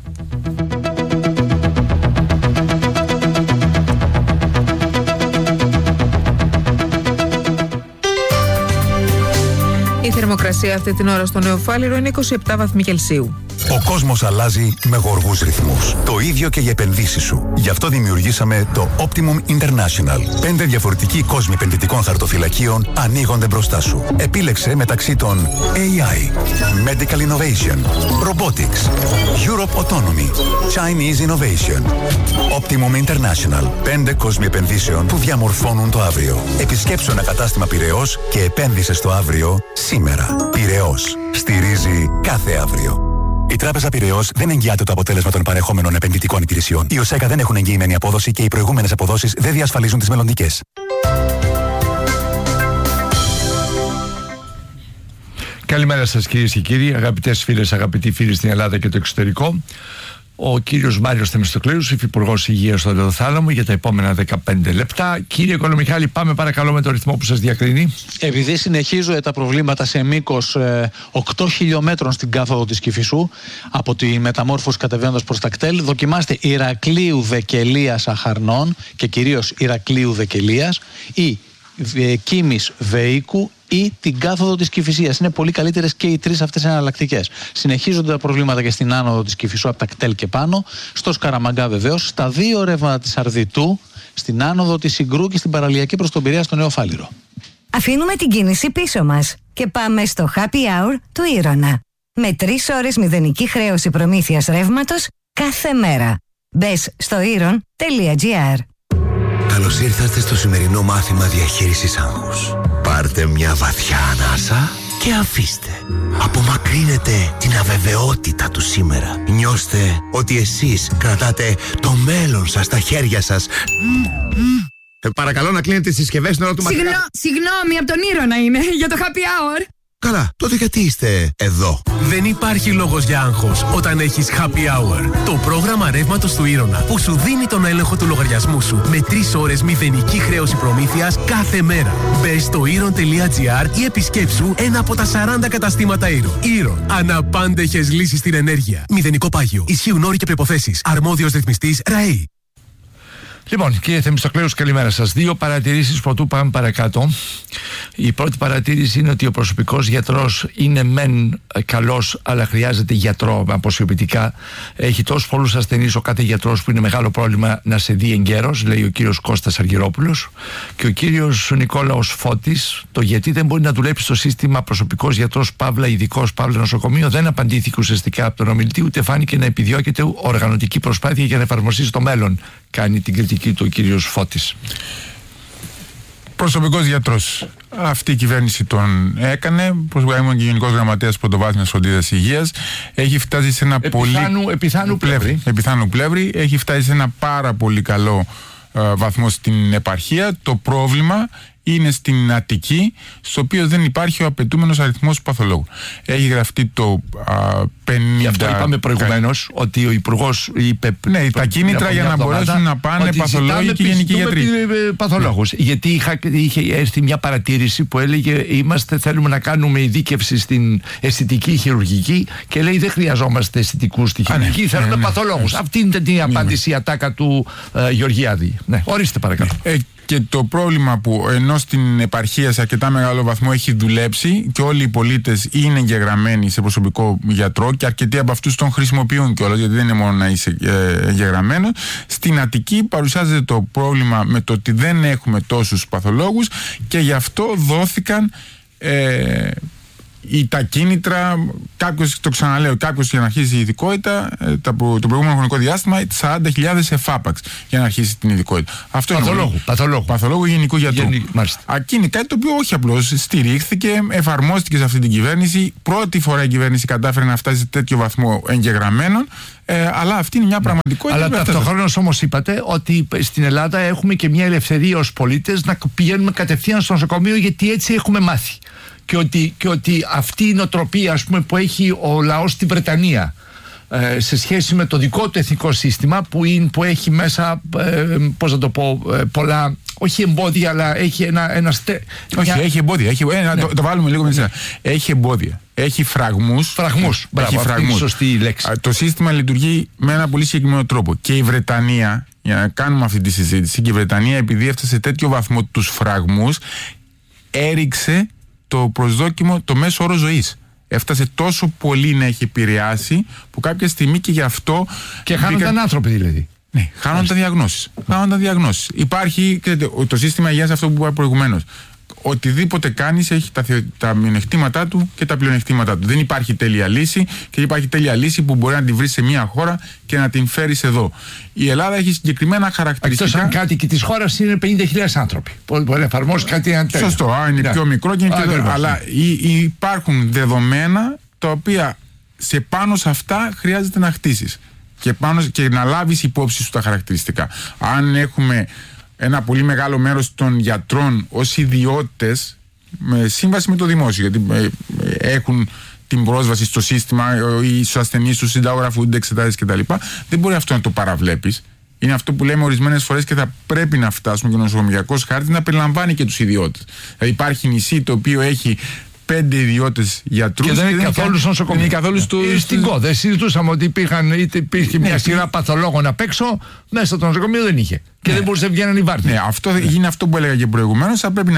S18: Η θερμοκρασία αυτή την ώρα στο Νεοφάλιρο είναι 27 βαθμοί Κελσίου.
S19: Ο κόσμος αλλάζει με γοργούς ρυθμούς. Το ίδιο και οι επενδύσεις σου. Γι' αυτό δημιουργήσαμε το Optimum International. 5 διαφορετικοί κόσμοι επενδυτικών χαρτοφυλακίων ανοίγονται μπροστά σου. Επίλεξε μεταξύ των AI, Medical Innovation, Robotics, Europe Autonomy, Chinese Innovation. Optimum International. 5 κόσμοι επενδύσεων που διαμορφώνουν το αύριο. Επισκέψου ένα κατάστημα Πειραιώς και επένδυσε στο αύριο σήμερα. Πειραιώς. Στηρίζει κάθε αύριο. Η Τράπεζα Πειραιώς δεν εγγυάται το αποτέλεσμα των παρεχόμενων επενδυτικών υπηρεσιών. Οι ΟΣΕΚΑ δεν έχουν εγγυημένη απόδοση και οι προηγούμενες αποδόσεις δεν διασφαλίζουν τις μελλοντικές.
S3: Καλημέρα σας κυρίες και κύριοι, αγαπητές φίλες, αγαπητοί φίλοι στην Ελλάδα και το εξωτερικό. Ο κύριος Μάριος Θεμιστοκλέους, υφυπουργός Υγείας στον Λεωθάλαμο, για τα επόμενα 15 λεπτά. Κύριε Κολομιχάλη, πάμε παρακαλώ με το ρυθμό που σας διακρίνει.
S1: Επειδή συνεχίζονται τα προβλήματα σε μήκος 8 χιλιόμετρων στην κάθοδο της Κηφισού, από τη μεταμόρφωση κατεβαίνοντας προς τα κτέλ, δοκιμάστε Ηρακλείου Δεκελίας Αχαρνών και κυρίως Ηρακλείου Δεκελίας ή Κίμης Βεΐκου ή την κάθοδο της Κηφισίας. Είναι πολύ καλύτερες και οι τρεις αυτές εναλλακτικές. Συνεχίζονται τα προβλήματα και στην άνοδο της Κηφισού από τα κτέλ και πάνω, στο Σκαραμαγκά βεβαίως, στα δύο ρεύματα της Αρδιτού, στην άνοδο της Συγκρού και στην παραλιακή προς τον Πειραιά στο Νεοφάλιρο.
S8: Αφήνουμε την κίνηση πίσω μας και πάμε στο Happy Hour του Ήρωνα. Με 3 ώρες μηδενική χρέωση προμήθειας ρεύματος κάθε μέρα. Μπες στο iron.gr.
S20: Καλώς ήρθατε στο σημερινό μάθημα διαχείρισης άγχους. Πάρτε μια βαθιά ανάσα και αφήστε. Απομακρύνετε την αβεβαιότητα του σήμερα. Νιώστε ότι εσείς κρατάτε το μέλλον σας στα χέρια σας. Παρακαλώ να κλείνετε τις συσκευές στην ώρα του μαθήματος.
S21: Συγγνώμη, από τον Ήρωνα είναι, για το happy hour.
S20: Καλά, τότε γιατί είστε εδώ?
S22: Δεν υπάρχει λόγος για άγχος όταν έχεις happy hour. Το πρόγραμμα ρεύματος του Ήρωνα που σου δίνει τον έλεγχο του λογαριασμού σου με 3 ώρες μηδενική χρέωση προμήθειας κάθε μέρα. Μπες στο iron.gr ή επισκέψου ένα από τα 40 καταστήματα Iron. Iron. Αναπάντεχες λύσεις στην ενέργεια. Μηδενικό πάγιο. Ισχύουν όροι και προϋποθέσεις. Αρμόδιος ρυθμιστής ΡΑΕΗ.
S3: Λοιπόν, κύριε Θεμιστοκλέους, καλημέρα σας. 2 παρατηρήσεις πρωτού πάμε παρακάτω. Η πρώτη παρατήρηση είναι ότι ο προσωπικός γιατρός είναι μεν καλός, αλλά χρειάζεται γιατρό αποσιοποιητικά. Έχει τόσους πολλούς ασθενείς ο κάθε γιατρός που είναι μεγάλο πρόβλημα να σε δει εγκαίρος, λέει ο κύριος Κώστας Αργυρόπουλος. Και ο κύριος Νικόλαος Φώτης, το γιατί δεν μπορεί να δουλέψει στο σύστημα προσωπικός γιατρός, παύλα ειδικός, παύλα νοσοκομείο, δεν απαντήθηκε ουσιαστικά από τον ομιλητή, ούτε φάνηκε να επιδιώκεται οργανωτική προσπάθεια για να εφαρμοστεί στο μέλλον. Κάνει την κριτική του ο κύριος Φώτης.
S4: Προσωπικός γιατρός. Αυτή η κυβέρνηση τον έκανε. Προσωπικά ήμουν και Γενικός Γραμματέας Πρωτοβάθμιας Φροντίδας Υγείας. Έχει φτάσει σε ένα επιθάνου πλεύρη. Έχει φτάσει σε ένα πάρα πολύ καλό βαθμό στην επαρχία. Το πρόβλημα είναι στην Αττική, στο οποίο δεν υπάρχει ο απαιτούμενος αριθμός παθολόγου. Έχει γραφτεί το 50.
S3: Γι' αυτό είπαμε προηγουμένως ότι ο Υπουργός είπε.
S4: Ναι, τα κίνητρα για να μπορέσουν να πάνε παθολόγοι και γενικοί γιατροί.
S3: Παθολόγους. Γιατί είχε έρθει μια παρατήρηση που έλεγε: θέλουμε να κάνουμε ειδίκευση στην αισθητική χειρουργική, και λέει: δεν χρειαζόμαστε αισθητικούς στη χειρουργική, θέλουμε παθολόγους. Αυτή είναι την απάντηση, η ατάκα του Γεωργιάδη. Ναι, ορίστε παρακαλώ.
S4: Και το πρόβλημα που ενώ στην επαρχία σε αρκετά μεγάλο βαθμό έχει δουλέψει και όλοι οι πολίτες είναι εγγεγραμμένοι σε προσωπικό γιατρό και αρκετοί από αυτούς τον χρησιμοποιούν κιόλας, γιατί δεν είναι μόνο να είσαι εγγεγραμμένος, στην Αττική παρουσιάζεται το πρόβλημα με το ότι δεν έχουμε τόσους παθολόγους και γι' αυτό δόθηκαν τα κίνητρα. Κάποιος, το ξαναλέω, κάποιος για να αρχίσει η ειδικότητα το προηγούμενο χρονικό διάστημα 40.000 εφάπαξ για να αρχίσει την ειδικότητα. Αυτό παθολόγου γενικού γιατρού. Εκεί είναι κάτι το οποίο όχι απλώς στηρίχθηκε, εφαρμόστηκε σε αυτή την κυβέρνηση. Πρώτη φορά η κυβέρνηση κατάφερε να φτάσει σε τέτοιο βαθμό εγγεγραμμένων. Αλλά αυτή είναι μια πραγματικότητα.
S3: Αλλά ταυτόχρονας όμως είπατε ότι στην Ελλάδα έχουμε και μια ελευθερία ως πολίτες να πηγαίνουμε κατευθείαν στο νοσοκομείο, γιατί έτσι έχουμε μάθει. Και ότι αυτή η νοοτροπία, ας πούμε, που έχει ο λαός στη Βρετανία σε σχέση με το δικό του εθνικό σύστημα που έχει μέσα, πώς να το πω, πολλά, όχι εμπόδια, αλλά έχει
S4: έχει εμπόδια, το βάλουμε λίγο μέσα. Έχει εμπόδια, έχει φραγμούς.
S3: Μπράβο, αυτή είναι η σωστή λέξη.
S4: Το σύστημα λειτουργεί με ένα πολύ συγκεκριμένο τρόπο. Και η Βρετανία, για να κάνουμε αυτή τη συζήτηση, και η Βρετανία, επειδή έφτασε σε τέτοιο βαθμό τους φραγμούς, έριξε το προσδόκιμο, το μέσο όρο ζωής. Έφτασε τόσο πολύ να έχει επηρεάσει που κάποια στιγμή και γι' αυτό.
S3: Και χάνονταν άνθρωποι δηλαδή.
S4: Ναι, χάνονταν διαγνώσεις. Υπάρχει, ξέρετε, το σύστημα υγείας, αυτό που είπα προηγουμένως. Οτιδήποτε κάνεις έχει τα μειονεκτήματά του και τα πλεονεκτήματά του. Δεν υπάρχει τέλεια λύση, και υπάρχει τέλεια λύση που μπορεί να την βρει σε μια χώρα και να την φέρεις εδώ. Η Ελλάδα έχει συγκεκριμένα χαρακτηριστικά.
S3: Εκτός αν κάτοικοι της χώρας είναι 50.000 άνθρωποι. Μπορεί να εφαρμόσει κάτι αντίστοιχο.
S4: Σωστό, είναι πιο μικρό και είναι πιο μικρό. Αλλά υπάρχουν δεδομένα τα οποία πάνω σε αυτά χρειάζεται να χτίσεις και να λάβεις υπόψη σου τα χαρακτηριστικά. Αν έχουμε ένα πολύ μεγάλο μέρος των γιατρών ως ιδιώτες με σύμβαση με το δημόσιο, γιατί έχουν την πρόσβαση στο σύστημα, οι ασθενείς τους συνταγογραφούνται, εξετάσεις κτλ. Δεν μπορεί αυτό να το παραβλέπεις. Είναι αυτό που λέμε ορισμένες φορές, και θα πρέπει να φτάσουμε και ο νοσοκομιακός χάρτης να περιλαμβάνει και τους ιδιώτες. Δηλαδή υπάρχει νησί το οποίο έχει 5 ιδιώτες γιατρούς
S3: και δεν είναι καθόλου στο νοσοκομείο. Στην ΚΟ δεν συζητούσαμε ότι υπήρχε μια σειρά παθολόγων απ' έξω, μέσα στο νοσοκομείο δεν είχε. Και δεν μπορούσε να βγαίνουν οι βάρδιες.
S4: Ναι, αυτό είναι αυτό που έλεγα και προηγουμένως. Θα πρέπει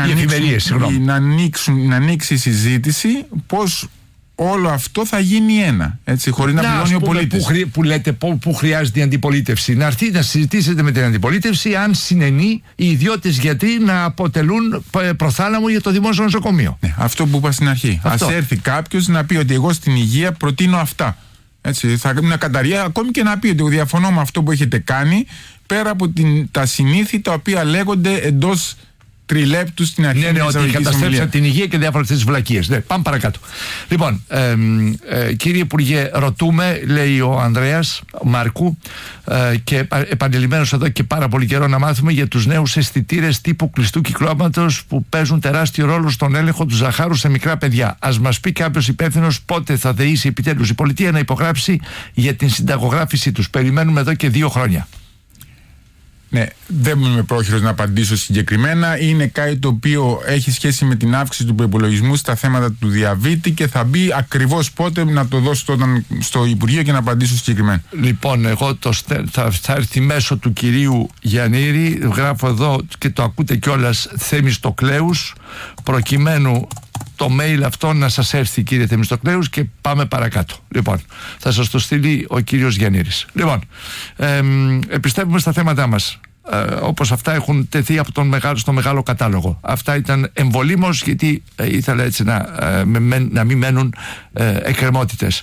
S4: να ανοίξει η συζήτηση πώς όλο αυτό θα γίνει ένα. Έτσι, χωρίς να πληρώνει ο πολίτης.
S3: Που λέτε που χρειάζεται η αντιπολίτευση. Να έρθει να συζητήσετε με την αντιπολίτευση αν συνενεί οι ιδιώτες γιατροί να αποτελούν προθάλαμο για το δημόσιο νοσοκομείο.
S4: Ναι, αυτό που είπα στην αρχή. Ας έρθει κάποιος να πει ότι εγώ στην υγεία προτείνω αυτά. Έτσι, θα είναι καταρρία, ακόμη και να πει ότι διαφωνώ με αυτό που έχετε κάνει, πέρα από τα συνήθη τα οποία λέγονται εντός τριλέπτου στην αρχή.
S3: Ναι, ότι καταστρέψαν την υγεία και διάφορες τις βλακίες. Ναι, πάμε παρακάτω. Λοιπόν, κύριε Υπουργέ, ρωτούμε, λέει ο Ανδρέας Μάρκου, και επανειλημμένος εδώ και πάρα πολύ καιρό, να μάθουμε για τους νέους αισθητήρες τύπου κλειστού κυκλώματος που παίζουν τεράστιο ρόλο στον έλεγχο του ζαχάρου σε μικρά παιδιά. Ας μας πει κάποιος υπεύθυνος πότε θα δεήσει επιτέλους η πολιτεία να υπογράψει για την συνταγογράφησή τους. Περιμένουμε εδώ και 2 χρόνια.
S4: Ναι, δεν είμαι πρόχειρος να απαντήσω συγκεκριμένα. Είναι κάτι το οποίο έχει σχέση με την αύξηση του προϋπολογισμού στα θέματα του διαβήτη και θα μπει ακριβώς πότε, να το δώσω στο Υπουργείο και να απαντήσω συγκεκριμένα.
S3: Λοιπόν, εγώ θα έρθει μέσω του κυρίου Γιαννήρη, γράφω εδώ και το ακούτε κιόλας, Θεμιστοκλέους, προκειμένου το mail αυτό να σας έρθει, κύριε Θεμιστοκλέους, και πάμε παρακάτω. Λοιπόν, θα σας το στείλει ο κύριος Γιαννήρης. Λοιπόν, επιστρέφουμε στα θέματά μας. Όπως αυτά έχουν τεθεί από στο μεγάλο κατάλογο. Αυτά ήταν εμβολήμως, γιατί ήθελα έτσι να μην μένουν εκκρεμότητες.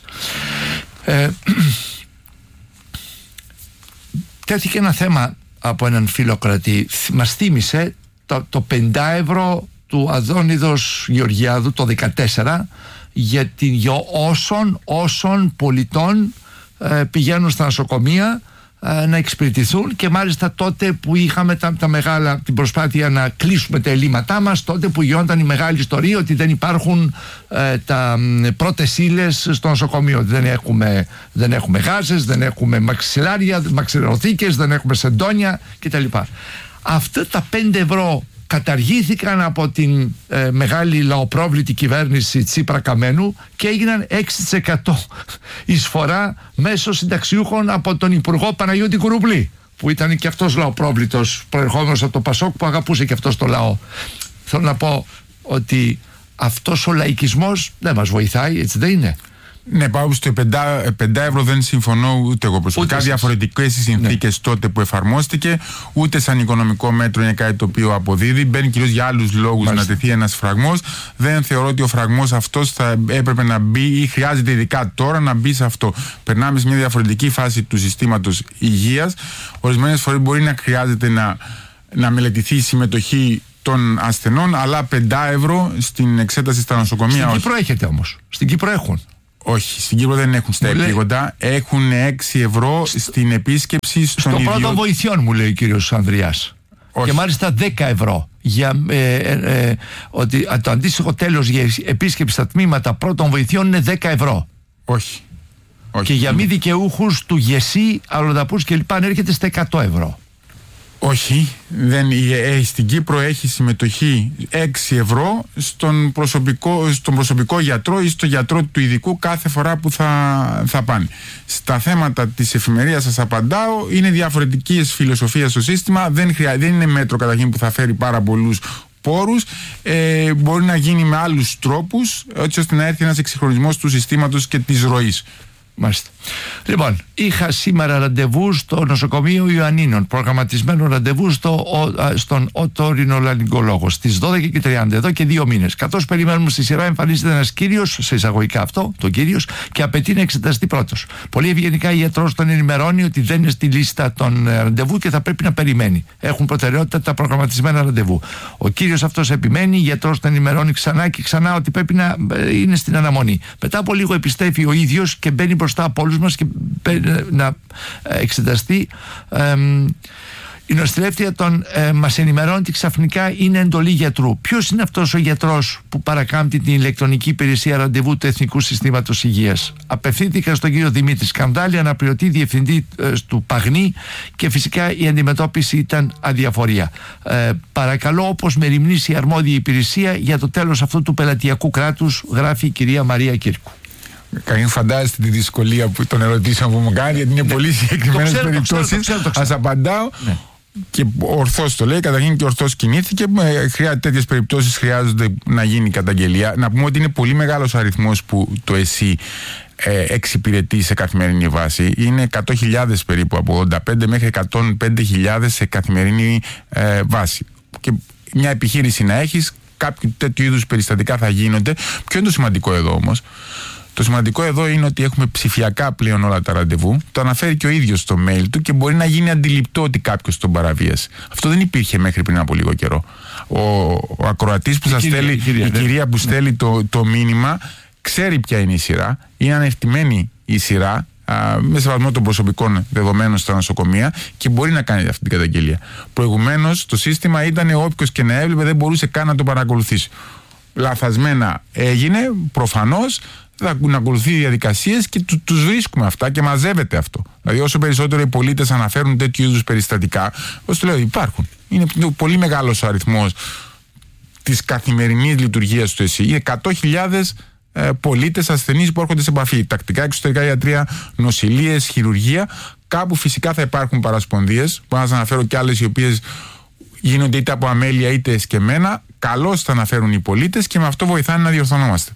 S3: Τέθηκε ένα θέμα από έναν φιλοκρατή. Μας θύμισε το 5 ευρώ του Αδόνιδος Γεωργιάδου το 2014 για όσων πολιτών πηγαίνουν στα νοσοκομεία να εξυπηρετηθούν, και μάλιστα τότε που είχαμε την προσπάθεια να κλείσουμε τα ελλείμματά μας, τότε που γινόταν η μεγάλη ιστορία ότι δεν υπάρχουν τα πρώτες ύλες στο νοσοκομείο, ότι δεν έχουμε γάζες, δεν έχουμε μαξιλαροθήκες, δεν έχουμε σεντόνια κτλ. Αυτά τα 5 ευρώ καταργήθηκαν από την μεγάλη λαοπρόβλητη κυβέρνηση Τσίπρα Καμένου και έγιναν 6% εισφορά μέσω συνταξιούχων από τον Υπουργό Παναγιώτη Κουρουμπλή, που ήταν και αυτός λαοπρόβλητος, προερχόμενος από το Πασόκ, που αγαπούσε και αυτός το λαό. Θέλω να πω ότι αυτός ο λαϊκισμός δεν μας βοηθάει, έτσι δεν είναι?
S4: Ναι, πάω στο 5 ευρώ δεν συμφωνώ ούτε εγώ προσωπικά. Διαφορετικές οι συνθήκες τότε που εφαρμόστηκε, ούτε σαν οικονομικό μέτρο είναι κάτι το οποίο αποδίδει. Μπαίνει κυρίως για άλλους λόγους να τεθεί ένας φραγμός. Δεν θεωρώ ότι ο φραγμός αυτός θα έπρεπε να μπει ή χρειάζεται ειδικά τώρα να μπει σε αυτό. Περνάμε σε μια διαφορετική φάση του συστήματος υγείας. Ορισμένες φορές μπορεί να χρειάζεται να μελετηθεί η συμμετοχή των ασθενών, αλλά 5 ευρώ στην εξέταση στα νοσοκομεία.
S3: Στην Κύπρο έχετε όμως. Στην Κύπρο έχουν.
S4: Όχι, στην Κύπρο δεν έχουν στα επίγοντα. Έχουν 6 ευρώ στην επίσκεψη στον
S3: στο πρώτο βοηθειών, μου λέει ο κύριος Ανδριάς. Όχι. Και μάλιστα 10 ευρώ. Για, ότι το αντίστοιχο τέλος για επίσκεψη στα τμήματα πρώτων βοηθειών είναι 10 ευρώ.
S4: Όχι.
S3: Και για μη δικαιούχους του ΓΕΣΥ, αλλοδαπούς κλπ. Ανέρχεται στα 100 ευρώ.
S4: Όχι, στην Κύπρο έχει συμμετοχή 6 ευρώ στον προσωπικό γιατρό ή στο γιατρό του ειδικού κάθε φορά που θα πάνε. Στα θέματα της εφημερίας σας απαντάω, είναι διαφορετικής φιλοσοφίας στο σύστημα, δεν είναι μέτρο καταρχήν που θα φέρει πάρα πολλούς πόρους, μπορεί να γίνει με άλλους τρόπους, έτσι ώστε να έρθει ένας εξυγχρονισμός του συστήματος και της ροής.
S3: Μάλιστα. Λοιπόν, είχα σήμερα ραντεβού στο νοσοκομείο Ιωαννίνων, προγραμματισμένο ραντεβού στον οτορινολαρυγκολόγο στις 12:30, εδώ και 2 μήνες. Καθώς περιμένουμε στη σειρά, εμφανίζεται ένας κύριος, σε εισαγωγικά αυτό, τον κύριος, και απαιτεί να εξεταστεί πρώτος. Πολύ ευγενικά η ιατρός τον ενημερώνει ότι δεν είναι στη λίστα των ραντεβού και θα πρέπει να περιμένει. Έχουν προτεραιότητα τα προγραμματισμένα ραντεβού. Ο κύριος αυτός επιμένει, η ιατρός τον ενημερώνει ξανά και ξανά ότι πρέπει να είναι στην αναμονή. Μετά από λίγο επιστρέφει ο ίδιος και μπαίνει μπροστά από όλους μας και να εξεταστεί. Η νοσηλεύτρια μας ενημερώνει ότι ξαφνικά είναι εντολή γιατρού. Ποιος είναι αυτός ο γιατρός που παρακάμπτει την ηλεκτρονική υπηρεσία ραντεβού του Εθνικού Συστήματος Υγείας? Απευθύνθηκα στον κύριο Δημήτρη Σκανδάλη, αναπληρωτή διευθυντή του Παγνή, και φυσικά η αντιμετώπιση ήταν αδιαφορία. Παρακαλώ, όπως μεριμνήσει η αρμόδια υπηρεσία, για το τέλος αυτού του πελατειακού κράτους, γράφει η κυρία Μαρία Κύρκου.
S4: Κανεί φαντάζεστε τη δυσκολία που των ερωτήσεων που μου κάνει, γιατί είναι πολύ συγκεκριμένες περιπτώσεις. Ας απαντάω. Ναι. Και ορθώς το λέει, καταρχήν και ορθώς κινήθηκε. Τέτοιες περιπτώσεις χρειάζονται να γίνει καταγγελία. Να πούμε ότι είναι πολύ μεγάλος αριθμός που το ΕΣΥ εξυπηρετεί σε καθημερινή βάση. Είναι 100.000 περίπου, από 85 μέχρι 105.000 σε καθημερινή βάση. Και μια επιχείρηση να έχεις, κάποιο τέτοιου είδους περιστατικά θα γίνονται. Ποιο είναι το σημαντικό εδώ όμως? Το σημαντικό εδώ είναι ότι έχουμε ψηφιακά πλέον όλα τα ραντεβού. Το αναφέρει και ο ίδιος στο mail του και μπορεί να γίνει αντιληπτό ότι κάποιος τον παραβίασε. Αυτό δεν υπήρχε μέχρι πριν από λίγο καιρό. Ο ακροατής που σας στέλνει, η κυρία που στέλνει το μήνυμα, ξέρει ποια είναι η σειρά. Είναι ανευτημένη η σειρά με σεβασμό των προσωπικών δεδομένων στα νοσοκομεία και μπορεί να κάνει αυτή την καταγγελία. Προηγουμένως το σύστημα ήταν όποιος και να έβλεπε δεν μπορούσε καν να το παρακολουθήσει. Λαθασμένα έγινε, προφανώς. Να ακολουθεί διαδικασίες και τους βρίσκουμε αυτά και μαζεύεται αυτό. Δηλαδή, όσο περισσότερο οι πολίτες αναφέρουν τέτοιου είδους περιστατικά, όπως το λέω, υπάρχουν. Είναι πολύ μεγάλος ο αριθμός της καθημερινής λειτουργίας του ΕΣΥ. Είναι 100.000 πολίτες ασθενείς που έρχονται σε επαφή. Τακτικά εξωτερικά ιατρία, νοσηλείες, χειρουργία. Κάπου φυσικά θα υπάρχουν παρασπονδίες. Μπορώ να σας αναφέρω και άλλες οι οποίες γίνονται είτε από αμέλεια είτε εσκεμμένα. Καλώς θα αναφέρουν οι πολίτες και με αυτό βοηθάνε να διορθωνόμαστε.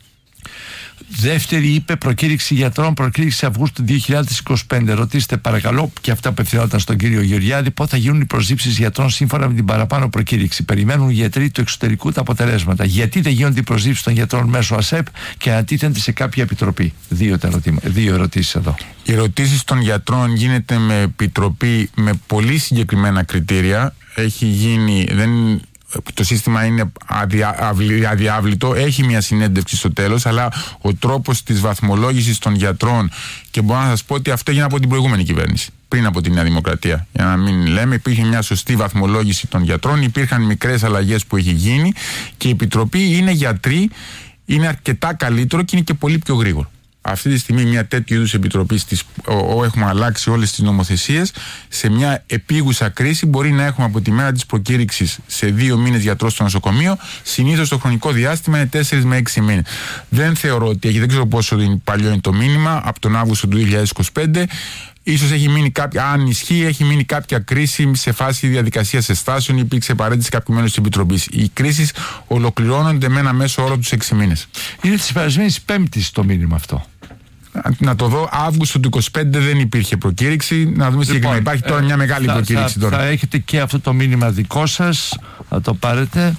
S3: Δεύτερη, είπε, προκήρυξη γιατρών, προκήρυξη Αυγούστου 2025. Ρωτήστε παρακαλώ, και αυτά απευθυνόταν στον κύριο Γεωργιάδη, πότε θα γίνουν οι προσλήψεις γιατρών σύμφωνα με την παραπάνω προκήρυξη. Περιμένουν οι γιατροί του εξωτερικού τα αποτελέσματα. Γιατί δεν γίνονται οι προσλήψεις των γιατρών μέσω ΑΣΕΠ και ανατίθενται σε κάποια επιτροπή? Δύο ερωτήσεις εδώ.
S4: Οι ερωτήσεις των γιατρών γίνεται με επιτροπή με πολύ συγκεκριμένα κριτήρια. Έχει γίνει. Το σύστημα είναι αδιάβλητο, έχει μια συνέντευξη στο τέλος, αλλά ο τρόπος της βαθμολόγησης των γιατρών, και μπορώ να σας πω ότι αυτό έγινε από την προηγούμενη κυβέρνηση. πριν από τη Νέα Δημοκρατία. Για να μην λέμε, υπήρχε μια σωστή βαθμολόγηση των γιατρών, υπήρχαν μικρές αλλαγές που έχει γίνει και η Επιτροπή είναι γιατροί, είναι αρκετά καλύτερο και είναι και πολύ πιο γρήγορο. Αυτή τη στιγμή μια τέτοιου είδους επιτροπή έχουμε αλλάξει όλες τις νομοθεσίες. Σε μια επίγουσα κρίση μπορεί να έχουμε από τη μέρα της προκήρυξης σε 2 μήνες γιατρό στο νοσοκομείο. Συνήθως το χρονικό διάστημα είναι 4 με 6 μήνες. Δεν θεωρώ ότι δεν ξέρω πόσο παλιό είναι το μήνυμα, από τον Αύγουστο του 2025. Ίσως έχει μείνει αν ισχύει, έχει μείνει κάποια κρίση σε φάση διαδικασίας εστάσεων, υπήρξε παρέτηση κάποιου μέλους της Επιτροπής. Οι κρίσεις ολοκληρώνονται με ένα μέσο όρο τους 6 μήνες.
S3: Είναι της περασμένης Πέμπτης το μήνυμα αυτό.
S4: Να το δω, Αύγουστο του 25 δεν υπήρχε προκήρυξη. Να δούμε συγκεκριμένα. Υπάρχει τώρα μια μεγάλη προκήρυξη τώρα.
S3: Θα έχετε και αυτό το μήνυμα δικό σας, θα το πάρετε.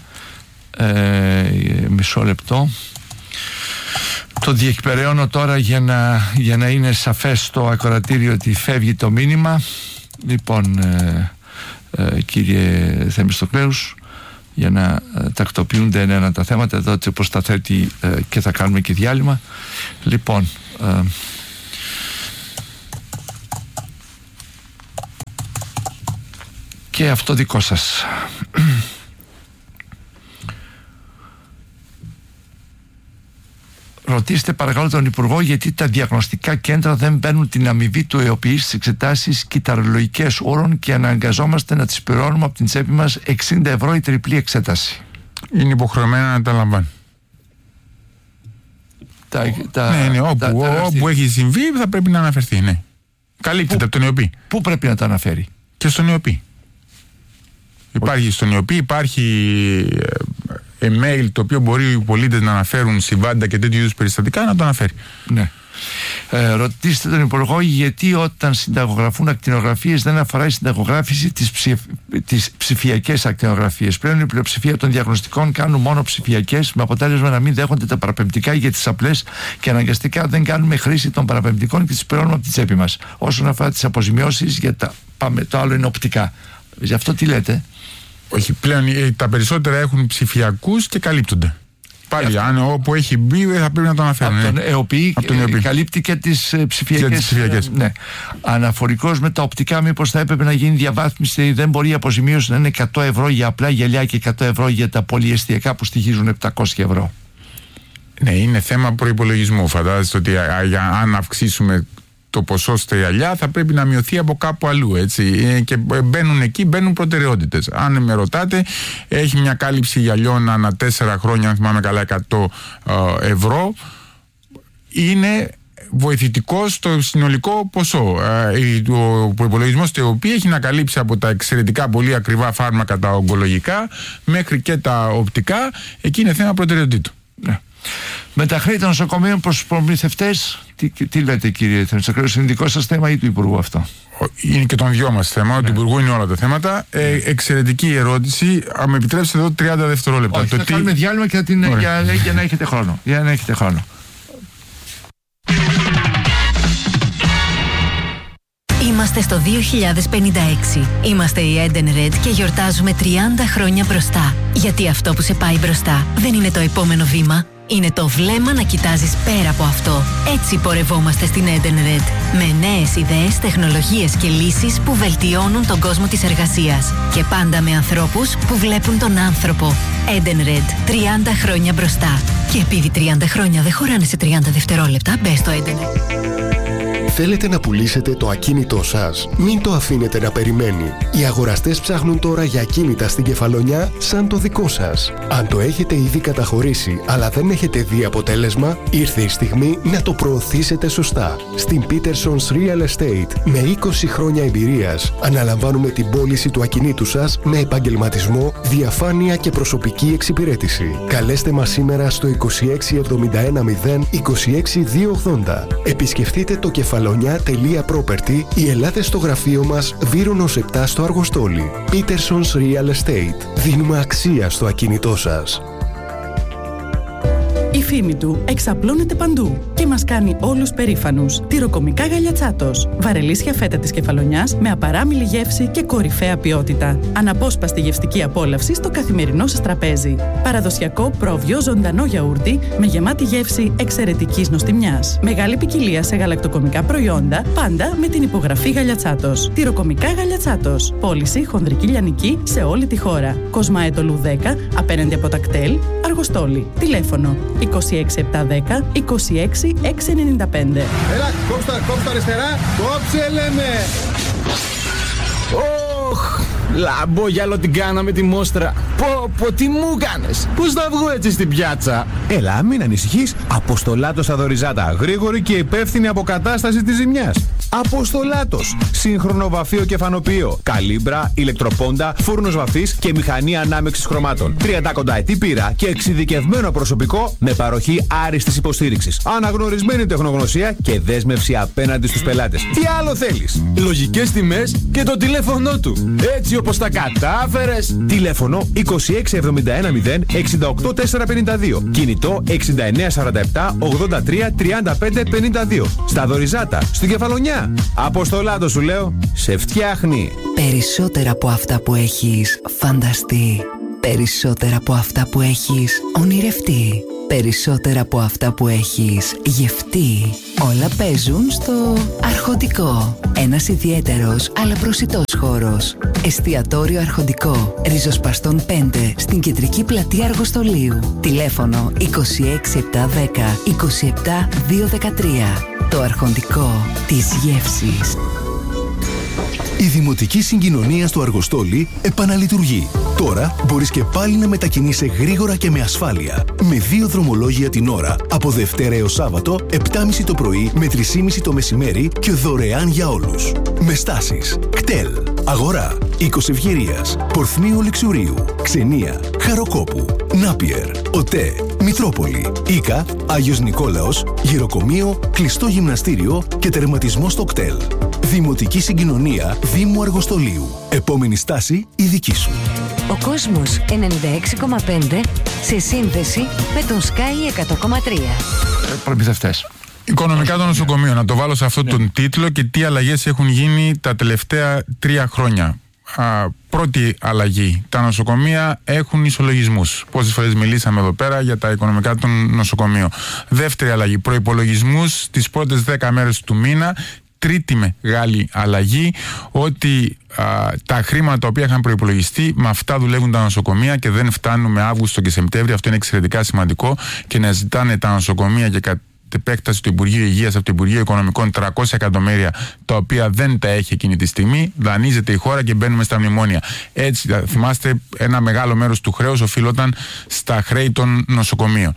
S3: Μισό λεπτό. Το διεκπεραιώνω τώρα για να είναι σαφές στο ακροατήριο ότι φεύγει το μήνυμα. Λοιπόν, κύριε Θεμιστοκλέους, για να τακτοποιούνται ένα τα θέματα εδώ, έτσι όπως τα θέτει, και θα κάνουμε και διάλειμμα. Λοιπόν, και αυτό δικό σας. Ρωτήστε παρακαλώ τον Υπουργό γιατί τα διαγνωστικά κέντρα δεν παίρνουν την αμοιβή του ΕΟΠΗ στις εξετάσεις κυταρολογικές όρων και αναγκαζόμαστε να τις πληρώνουμε από την τσέπη μας 60 ευρώ η τριπλή εξέταση.
S4: Είναι υποχρεωμένα να τα λαμβάνουν. Ναι, όπου έχει συμβεί θα πρέπει να αναφερθεί, ναι. Καλύπτεται από τον ΕΟΠΗ.
S3: Πού πρέπει να τα αναφέρει?
S4: Και στον ΕΟΠΗ. Υπάρχει στον ΕΟΠΗ, υπάρχει email το οποίο μπορεί οι πολίτες να αναφέρουν συμβάντα και τέτοιου είδους περιστατικά, να το αναφέρει.
S3: Ναι. Ρωτήστε τον Υπουργό γιατί όταν συνταγογραφούν ακτινογραφίες δεν αφορά η συνταγογράφηση τις ψηφιακές ακτινογραφίες. Πλέον η πλειοψηφία των διαγνωστικών κάνουν μόνο ψηφιακές, με αποτέλεσμα να μην δέχονται τα παραπεμπτικά για τις απλές και αναγκαστικά δεν κάνουμε χρήση των παραπεμπτικών και τις πληρώνουμε από τη τσέπη μας. Όσον αφορά τις αποζημιώσεις, το άλλο είναι οπτικά. Γι' αυτό τι λέτε?
S4: Όχι, πλέον τα περισσότερα έχουν ψηφιακούς και καλύπτονται. Πάλι, αν όπου έχει μπει θα πρέπει να το αναφέρουν.
S3: Από τον ΕΟΠΗ καλύπτει και τις ψηφιακές. Ναι. Αναφορικώς με τα οπτικά, μήπως θα έπρεπε να γίνει διαβάθμιση? Δεν μπορεί η αποζημίωση να είναι 100 ευρώ για απλά γυαλιά και 100 ευρώ για τα πολυεστιακά που στοιχίζουν 700 ευρώ.
S4: Ναι, είναι θέμα προϋπολογισμού. Φαντάζεστε ότι αν αυξήσουμε το ποσό στα γυαλιά θα πρέπει να μειωθεί από κάπου αλλού, έτσι. Και μπαίνουν προτεραιότητες. Αν με ρωτάτε, έχει μια κάλυψη γυαλιών ανά 4 χρόνια, αν θυμάμαι καλά, 100 ευρώ. Είναι βοηθητικό στο συνολικό ποσό. Ο προϋπολογισμός του ΕΟΠΗ έχει να καλύψει από τα εξαιρετικά πολύ ακριβά φάρμακα τα ογκολογικά μέχρι και τα οπτικά. Εκεί είναι θέμα προτεραιοτήτου.
S3: Ναι. Με τα χρέη των νοσοκομείων προς τους προμηθευτές, τι λέτε κύριε Θεμιστοκλέου, είναι δικό σας θέμα ή του Υπουργού αυτό?
S4: Είναι και των δυο μας θέμα, του Υπουργού είναι όλα τα θέματα. Εξαιρετική ερώτηση. Αν με επιτρέψετε εδώ 30 δευτερόλεπτα.
S3: Όχι, θα κάνουμε διάλειμμα και για να έχετε χρόνο. Για να έχετε χρόνο.
S8: Είμαστε στο 2056. Είμαστε η Eden Red και γιορτάζουμε 30 χρόνια μπροστά. Γιατί αυτό που σε πάει μπροστά δεν είναι το επόμενο βήμα. Είναι το βλέμμα να κοιτάζεις πέρα από αυτό. Έτσι πορευόμαστε στην Eden Red. Με νέες ιδέες, τεχνολογίες και λύσεις που βελτιώνουν τον κόσμο της εργασίας. Και πάντα με ανθρώπους που βλέπουν τον άνθρωπο. Eden Red. 30 χρόνια μπροστά. Και επειδή 30 χρόνια δεν χωράνε σε 30 δευτερόλεπτα, μπες στο Eden Red.
S17: Θέλετε να πουλήσετε το ακίνητό σας? Μην το αφήνετε να περιμένει. Οι αγοραστές ψάχνουν τώρα για ακίνητα στην Κεφαλονιά σαν το δικό σας. Αν το έχετε ήδη καταχωρήσει αλλά δεν έχετε δει αποτέλεσμα, ήρθε η στιγμή να το προωθήσετε σωστά. Στην Peterson's Real Estate, με 20 χρόνια εμπειρίας, αναλαμβάνουμε την πώληση του ακινήτου σας με επαγγελματισμό, διαφάνεια και προσωπική εξυπηρέτηση. Καλέστε μας σήμερα στο 2671 0 26 280. Επισκεφτείτε το κεφαλονιά.property ή ελάτε στο γραφείο μας Βύρονος 7 στο Αργοστόλι. Peterson's Real Estate. Δίνουμε αξία στο ακίνητό σας.
S2: Η φήμη του εξαπλώνεται παντού. και μας κάνει όλους περήφανους. Τυροκομικά Γαλιατσάτος. Βαρελίσια φέτα της Κεφαλονιάς με απαράμιλη γεύση και κορυφαία ποιότητα. Αναπόσπαστη γευστική απόλαυση στο καθημερινό σας τραπέζι. Παραδοσιακό πρόβιο ζωντανό γιαούρτι με γεμάτη γεύση εξαιρετικής νοστιμιάς. Μεγάλη ποικιλία σε γαλακτοκομικά προϊόντα, πάντα με την υπογραφή Γαλιατσάτος. Τυροκομικά Γαλιατσάτος. Πώληση χονδρική λιανική σε όλη τη χώρα. Κοσμαέτολου 10, απέναντι από τα κτέλ, Αργοστόλη. Τηλέφωνο 26710 26695.
S5: Έλα, κόψτε αριστερά, κόψε λέμε!
S23: Ωχ, λαμπόγιαλο την κάναμε τη μόστρα. Πω, τι μου κάνες. Πώς θα βγω έτσι στην πιάτσα.
S24: Έλα, μην ανησυχείς. Αποστολάτος στα Δωριζάτα. Γρήγορη και υπεύθυνη αποκατάσταση της ζημιάς. Αποστολάτος. Σύγχρονο βαφείο και φανοποιείο. Καλύμπρα, ηλεκτροπόντα, φούρνος βαφής και μηχανή ανάμειξης χρωμάτων. 30 κονταετή πείρα και εξειδικευμένο προσωπικό με παροχή άριστης υποστήριξης. Αναγνωρισμένη τεχνογνωσία και δέσμευση απέναντι στους πελάτες. Τι άλλο θέλεις.
S23: Λογικές τιμές και το τηλέφωνο του. Έτσι όπως τα κατάφερες.
S24: Τηλέφωνο 26710 68452. Κινητό 6947 83 35 52. Στα Δωριζάτα, στην Κεφαλονιά. Αποστολάτο σου λέω, σε φτιάχνει.
S25: Περισσότερα από αυτά που έχεις φανταστεί. Περισσότερα από αυτά που έχεις ονειρευτεί. Περισσότερα από αυτά που έχεις γευτεί. Όλα παίζουν στο Αρχοντικό. Ένας ιδιαίτερος αλλά προσιτός χώρος. Εστιατόριο Αρχοντικό. Ριζοσπαστών 5 στην κεντρική πλατεία Αργοστολίου. Τηλέφωνο 26710 27213. Το Αρχοντικό της γεύσης.
S7: Η Δημοτική Συγκοινωνία στο Αργοστόλι επαναλειτουργεί. Τώρα μπορείς και πάλι να μετακινείσαι γρήγορα και με ασφάλεια. Με 2 δρομολόγια την ώρα, από Δευτέρα έως Σάββατο, 7.30 το πρωί με 3.30 το μεσημέρι και δωρεάν για όλους. Με στάσεις κτέλ, Αγορά, Οίκος Ευγερίας, Πορθμίου Λεξουρίου, Ξενία, Χαροκόπου, Νάπιερ, ΟΤΕ, Μητρόπολη, Ίκα, Άγιος Νικόλαος, Γυροκομείο, κλειστό γυμναστήριο και τερματισμό στο κτέλ. Δημοτική Συγκοινωνία Δήμου Αργοστολίου. Επόμενη στάση η δική σου.
S8: Ο κόσμος 96,5 σε σύνδεση με τον Sky 100,3.
S3: Προμηθευτές.
S4: Οικονομικά των νοσοκομείων. Να το βάλω σε αυτόν τον τίτλο και τι αλλαγές έχουν γίνει τα τελευταία 3 χρόνια. Πρώτη αλλαγή. Τα νοσοκομεία έχουν ισολογισμούς. Πόσες φορές μιλήσαμε εδώ πέρα για τα οικονομικά των νοσοκομείων. Δεύτερη αλλαγή. Προϋπολογισμούς τις πρώτες 10 μέρες του μήνα. Τρίτη μεγάλη αλλαγή, ότι τα χρήματα τα οποία είχαν προϋπολογιστεί, με αυτά δουλεύουν τα νοσοκομεία και δεν φτάνουν με Αύγουστο και Σεπτέμβριο. Αυτό είναι εξαιρετικά σημαντικό και να ζητάνε τα νοσοκομεία και κατ' επέκταση του Υπουργείου Υγείας από το Υπουργείο Οικονομικών 300 εκατομμύρια, τα οποία δεν τα έχει εκείνη τη στιγμή. Δανείζεται η χώρα και μπαίνουμε στα μνημόνια. Έτσι, θυμάστε, ένα μεγάλο μέρος του χρέους οφείλονταν στα χρέη των νοσοκομείων.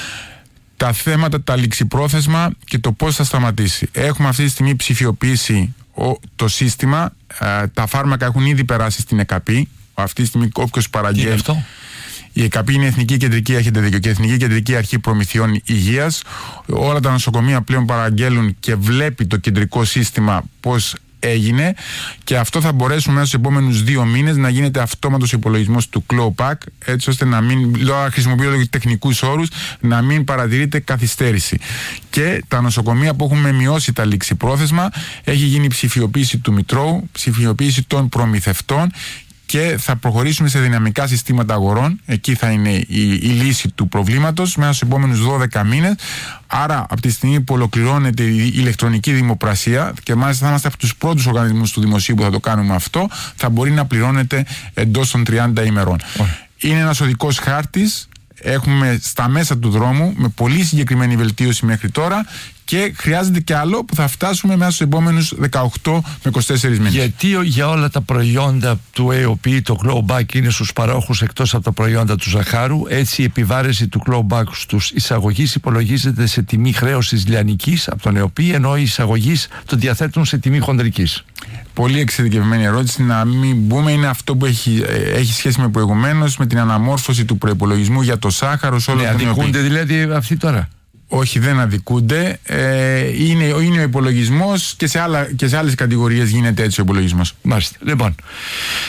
S4: Τα θέματα, τα ληξιπρόθεσμα και το πώς θα σταματήσει. Έχουμε αυτή τη στιγμή ψηφιοποιήσει το σύστημα. Τα φάρμακα έχουν ήδη περάσει στην ΕΚΑΠΗ. Αυτή τη στιγμή όποιος παραγγέλνει. Τι είναι αυτό? Η ΕΚΑΠΗ είναι Εθνική Κεντρική, έχετε δίκιο, και Εθνική Κεντρική Αρχή Προμηθειών Υγείας. Όλα τα νοσοκομεία πλέον παραγγέλνουν και βλέπει το κεντρικό σύστημα πώς έγινε, και αυτό θα μπορέσουμε μέσα στους επόμενους 2 μήνες να γίνεται αυτόματος υπολογισμός του Clawback, έτσι ώστε να μην, χρησιμοποιώ τεχνικούς όρους, να μην παρατηρείται καθυστέρηση. Και τα νοσοκομεία που έχουμε μειώσει τα ληξιπρόθεσμα, έχει γίνει ψηφιοποίηση του Μητρώου, ψηφιοποίηση των προμηθευτών, και θα προχωρήσουμε σε δυναμικά συστήματα αγορών. Εκεί θα είναι η λύση του προβλήματος μέσα στους επόμενους 12 μήνες. Άρα, από τη στιγμή που ολοκληρώνεται η ηλεκτρονική δημοπρασία, και μάλιστα θα είμαστε από τους πρώτους οργανισμούς του δημοσίου που θα το κάνουμε αυτό, θα μπορεί να πληρώνεται εντός των 30 ημερών. Είναι ένας οδικός χάρτης. Έχουμε στα μέσα του δρόμου με πολύ συγκεκριμένη βελτίωση μέχρι τώρα, και χρειάζεται και άλλο που θα φτάσουμε μέσα στους επόμενους 18 με 24 μήνες.
S3: Γιατί για όλα τα προϊόντα του ΕΟΠ το clawback είναι στους παρόχους εκτός από τα προϊόντα του ζαχάρου, έτσι η επιβάρηση του clawback στους εισαγωγείς υπολογίζεται σε τιμή χρέωσης λιανικής από τον ΕΟΠ, ενώ οι εισαγωγείς το διαθέτουν σε τιμή χονδρικής.
S4: Πολύ εξειδικευμένη ερώτηση. Να μην μπούμε, είναι αυτό που έχει σχέση με προηγουμένως, με την αναμόρφωση του προϋπολογισμού για το σάχαρο σε όλο τον ΕΟΠ.
S3: Αδικούνται δηλαδή αυτοί τώρα?
S4: Όχι, δεν αδικούνται. Είναι ο υπολογισμός, και σε άλλες κατηγορίες γίνεται έτσι ο υπολογισμός.
S3: Μάλιστα. Λοιπόν,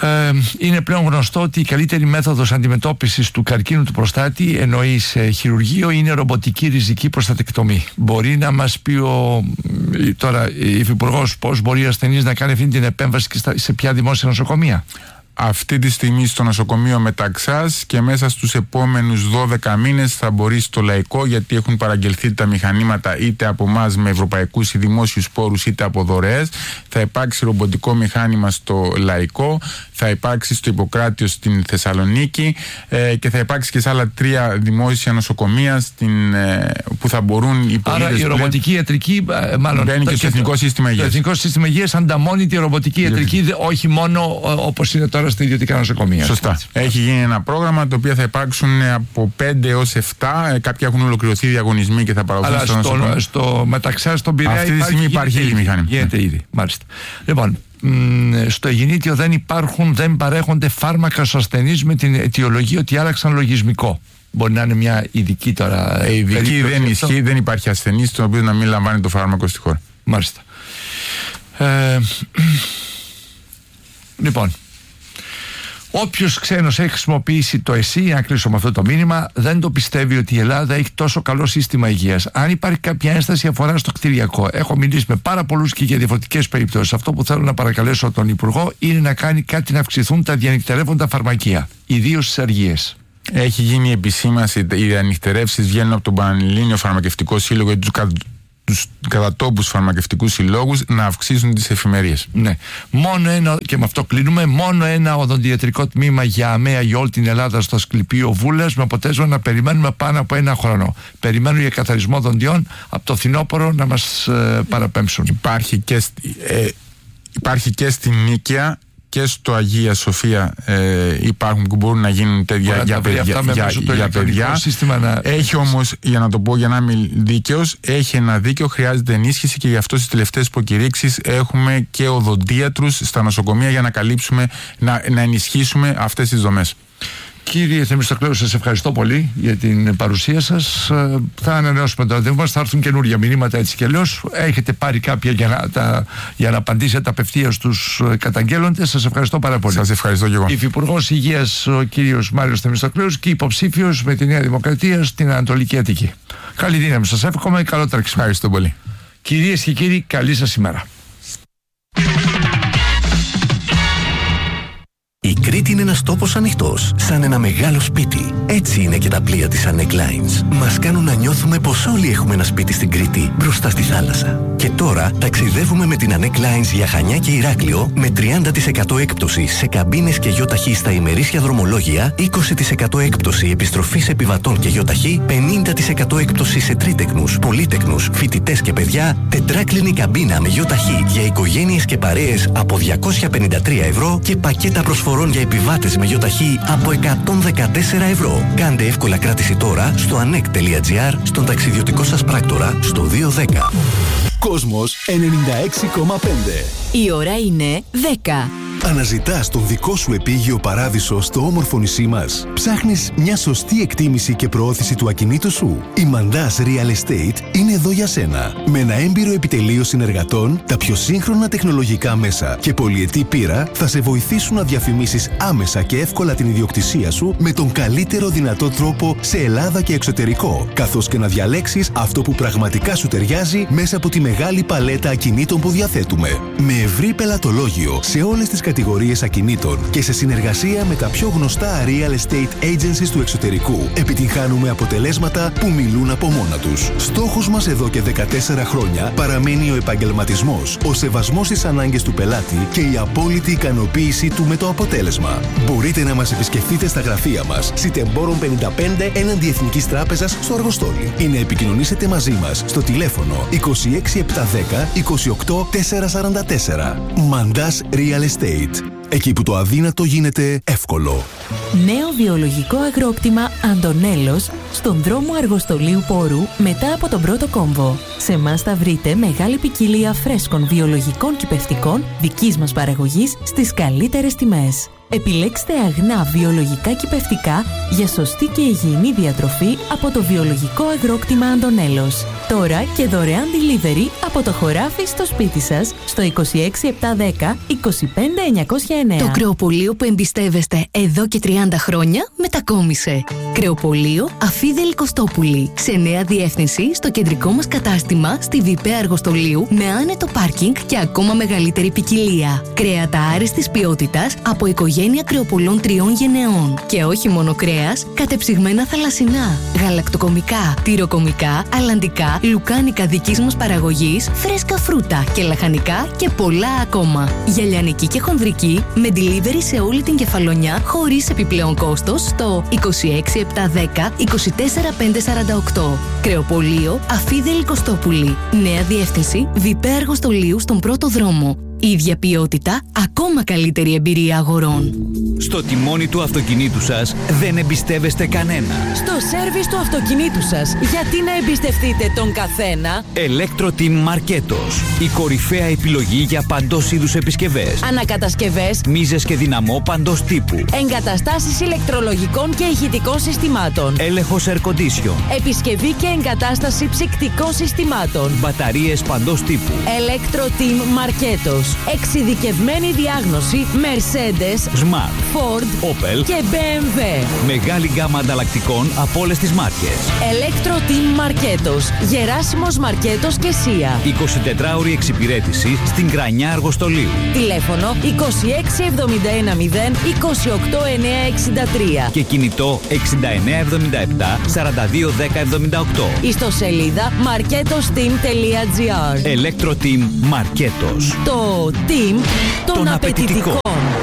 S3: Είναι πλέον γνωστό ότι η καλύτερη μέθοδος αντιμετώπισης του καρκίνου του προστάτη, εννοεί σε χειρουργείο, είναι ρομποτική ριζική προστατεκτομή. Μπορεί να μας πει τώρα η Υφυπουργός πώς μπορεί ο ασθενής να κάνει αυτή την επέμβαση και σε ποια δημόσια νοσοκομεία?
S4: Αυτή τη στιγμή στο νοσοκομείο Μεταξάς και μέσα στους επόμενους 12 μήνες θα μπορεί στο Λαϊκό, γιατί έχουν παραγγελθεί τα μηχανήματα είτε από εμάς με ευρωπαϊκούς ή δημόσιους πόρους είτε από δωρεές. Θα υπάρξει ρομποτικό μηχάνημα στο Λαϊκό, θα υπάρξει στο Ιπποκράτιο στην Θεσσαλονίκη και θα υπάρξει και σε άλλα 3 δημόσια νοσοκομεία που θα μπορούν οι πολίτες.
S3: Άρα η ρομποτική ιατρική, μάλλον
S4: μπαίνει και στο Εθνικό Σύστημα Υγείας.
S3: Το Εθνικό Σύστημα Υγείας ανταμώνει τη ρομποτική ιατρική, όχι μόνο όπως είναι τώρα στα ιδιωτικά νοσοκομεία.
S4: Σωστά. Έχει γίνει ένα πρόγραμμα το οποίο θα υπάρξουν από 5 έως 7. Κάποια έχουν ολοκληρωθεί διαγωνισμοί και θα παραδοθούν στο νοσοκομείο.
S3: Στο Μεταξάς, στον Πειραιά,
S4: αυτή τη στιγμή υπάρχει ήδη μηχάνημα.
S3: Γίνεται ήδη. Μάλιστα. Λοιπόν, στο Αιγινήτιο δεν παρέχονται φάρμακα στους ασθενείς με την αιτιολογία ότι άλλαξαν λογισμικό. Μπορεί να είναι μια ειδική τώρα.
S4: Ειδική δεν ισχύει, δεν υπάρχει ασθενής τον οποίο να μην λαμβάνει το φάρμακο στη χώρα.
S3: Μάλιστα. Λοιπόν, όποιος ξένος έχει χρησιμοποιήσει το ΕΣΥ, να κλείσω με αυτό το μήνυμα, δεν το πιστεύει ότι η Ελλάδα έχει τόσο καλό σύστημα υγείας. Αν υπάρχει κάποια ένσταση αφορά στο κτηριακό, έχω μιλήσει με πάρα πολλούς και για διαφορετικές περιπτώσεις. Αυτό που θέλω να παρακαλέσω τον Υπουργό είναι να κάνει κάτι να αυξηθούν τα διανυκτερεύοντα φαρμακεία, ιδίως στις αργίες.
S4: Έχει γίνει επισήμανση, οι διανυκτερεύσεις βγαίνουν από τον Πανελλήνιο Φαρμακευτικό Σύλλογο, τους κατατόπους φαρμακευτικούς συλλόγους να αυξήσουν τις εφημερίες.
S3: Ναι. Μόνο ένα, και με αυτό κλείνουμε, μόνο ένα οδοντιατρικό τμήμα για ΑΜΕΑ για όλη την Ελλάδα στο Ασκληπείο Βούλας, με αποτέλεσμα να περιμένουμε πάνω από 1 χρόνο. Περιμένουν για καθαρισμό δοντιών από το φθινόπωρο να μας παραπέμψουν.
S4: Υπάρχει και στην Νίκαια και στο Αγία Σοφία υπάρχουν που μπορούν να γίνουν για παιδιά. Έχει όμως, για να το πω για να είμαι δίκαιος, έχει ένα δίκαιο, χρειάζεται ενίσχυση και γι' αυτό στις τελευταίες προκηρύξεις έχουμε και οδοντίατρους στα νοσοκομεία για να καλύψουμε, να ενισχύσουμε αυτές τις δομές.
S3: Κύριε Θεμιστοκλέου, σας ευχαριστώ πολύ για την παρουσία σας. Θα ανανεώσουμε το ραντεβού μας, θα έρθουν καινούργια μηνύματα έτσι και αλλιώς. Έχετε πάρει κάποια για να απαντήσετε απευθείας στους καταγγέλλοντες. Σας ευχαριστώ πάρα πολύ.
S4: Σας ευχαριστώ και εγώ.
S3: Υφυπουργός Υγείας ο κύριος Μάριος Θεμιστοκλέους και υποψήφιος με τη Νέα Δημοκρατία στην Ανατολική Αττική. Καλή δύναμη σας εύχομαι, καλό τρέξιμο.
S4: Ευχαριστώ πολύ.
S3: Κυρίες και κύριοι, καλή σας ημέρα.
S6: Η Κρήτη είναι ένας τόπος ανοιχτός, σαν ένα μεγάλο σπίτι. Έτσι είναι και τα πλοία της Anek Lines. Μας κάνουν να νιώθουμε πως όλοι έχουμε ένα σπίτι στην Κρήτη, μπροστά στη θάλασσα. Και τώρα ταξιδεύουμε με την Anek Lines για Χανιά και Ηράκλειο με 30% έκπτωση σε καμπίνες και γιοταχή στα ημερήσια δρομολόγια, 20% έκπτωση επιστροφής επιβατών και γιοταχή, 50% έκπτωση σε τρίτεκνους, πολύτεκνους, φοιτητές και παιδιά, τετράκλινη καμπίνα με γιοταχή για οικογένειες και παρέες από 253 ευρώ και πακέτα προσφορών για επιβάτες με γιοταχή από 114 ευρώ. Κάντε εύκολα κράτηση τώρα στο anek.gr, στον ταξιδιωτικό σας πράκτορα, στο 210.
S9: Κόσμος 96,5.
S16: Η ώρα είναι 10.
S9: Αναζητάς τον δικό σου επίγειο παράδεισο στο όμορφο νησί μας. Ψάχνεις μια σωστή εκτίμηση και προώθηση του ακινήτου σου. Η Mandas Real Estate είναι εδώ για σένα. Με ένα έμπειρο επιτελείο συνεργατών, τα πιο σύγχρονα τεχνολογικά μέσα και πολυετή πείρα θα σε βοηθήσουν να διαφημίσεις άμεσα και εύκολα την ιδιοκτησία σου με τον καλύτερο δυνατό τρόπο σε Ελλάδα και εξωτερικό, καθώς και να διαλέξεις αυτό που πραγματικά σου ταιριάζει μέσα από τη μεγάλη παλέτα ακινήτων που διαθέτουμε. Με ευρύ πελατολόγιο σε όλες τις κατηγορίες ακινήτων και σε συνεργασία με τα πιο γνωστά real estate agencies του εξωτερικού, επιτυγχάνουμε αποτελέσματα που μιλούν από μόνα τους. Στόχος μας εδώ και 14 χρόνια παραμένει ο επαγγελματισμός, ο σεβασμός στις ανάγκες του πελάτη και η απόλυτη ικανοποίησή του με το αποτέλεσμα. Μπορείτε να μας επισκεφτείτε στα γραφεία μας, Σιτεμπόρων 55 έναντι Εθνικής Τράπεζας στο Αργοστόλι, ή να επικοινωνήσετε μαζί μας στο τηλέφωνο 26710 28 444. Mandas Real Estate. Εκεί που το αδύνατο γίνεται εύκολο.
S16: Νέο βιολογικό αγρόκτημα Αντωνέλος στον δρόμο Αργοστολίου Πόρου μετά από τον πρώτο κόμβο. Σε εμάς θα βρείτε μεγάλη ποικιλία φρέσκων βιολογικών κυπευτικών δικής μας παραγωγής στις καλύτερες τιμές. Επιλέξτε αγνά βιολογικά κυπευτικά για σωστή και υγιεινή διατροφή από το βιολογικό αγρόκτημα Αντωνέλος. Τώρα και δωρεάν delivery από το χωράφι στο σπίτι σας στο 26710 25909.
S8: Το κρεοπωλείο που εμπιστεύεστε εδώ και 30 χρόνια μετακόμισε. Κρεοπωλείο Αφίδελη Κωστόπουλη. Σε νέα διεύθυνση στο κεντρικό μας κατάστημα στη Βιπέ Αργοστολίου με άνετο πάρκινγκ και ακόμα μεγαλύτερη ποικιλία. Κρέατα άριστης ποιότητας από οικογένεια κρεοπωλών 3 γενεών. Και όχι μόνο κρέας, κατεψυγμένα θαλασσινά, γαλακτοκομικά, τυροκομικά, αλλαντικά, λουκάνικα δικής μας παραγωγής, φρέσκα φρούτα και λαχανικά και πολλά ακόμα. Για λιανική και χονδρική με delivery σε όλη την Κεφαλονιά χωρίς επιπλέον κόστος στο 26710 24548. Κρεοπωλείο Αφίδελη Κωστόπουλη. Νέα διεύθυνση Βιπέ Αργοστολίου στον πρώτο δρόμο. Ίδια ποιότητα, ακόμα καλύτερη εμπειρία αγορών.
S10: Στο τιμόνι του αυτοκινήτου σας δεν εμπιστεύεστε κανένα.
S11: Στο σέρβις του αυτοκινήτου σας, γιατί να εμπιστευτείτε τον καθένα?
S10: Electro-Team Marketos. Η κορυφαία επιλογή για παντός είδους επισκευές.
S11: Ανακατασκευές,
S10: μίζες και δυναμό παντός τύπου.
S11: εγκαταστάσεις ηλεκτρολογικών και ηχητικών συστημάτων.
S10: Έλεγχος air condition.
S11: Επισκευή και εγκατάσταση ψυκτικών συστημάτων.
S10: Μπαταρίες παντός τύπου.
S11: Electro-Team Marketos. Εξειδικευμένη διάγνωση Mercedes,
S10: Smart,
S11: Ford,
S10: Opel
S11: και BMW.
S10: Μεγάλη γκάμα ανταλλακτικών από όλες τις μάρκες.
S11: Electro-Team Marketos. Γεράσιμος Μαρκέτος και Σία.
S10: 24ωρη εξυπηρέτηση στην Κρανιά Αργοστολίου.
S11: Τηλέφωνο 26710 28963
S10: και κινητό 6977 421078.
S11: Ιστοσελίδα marketosteam.gr.
S10: Electro-Team Marketos.
S11: Το team των απαιτητικών.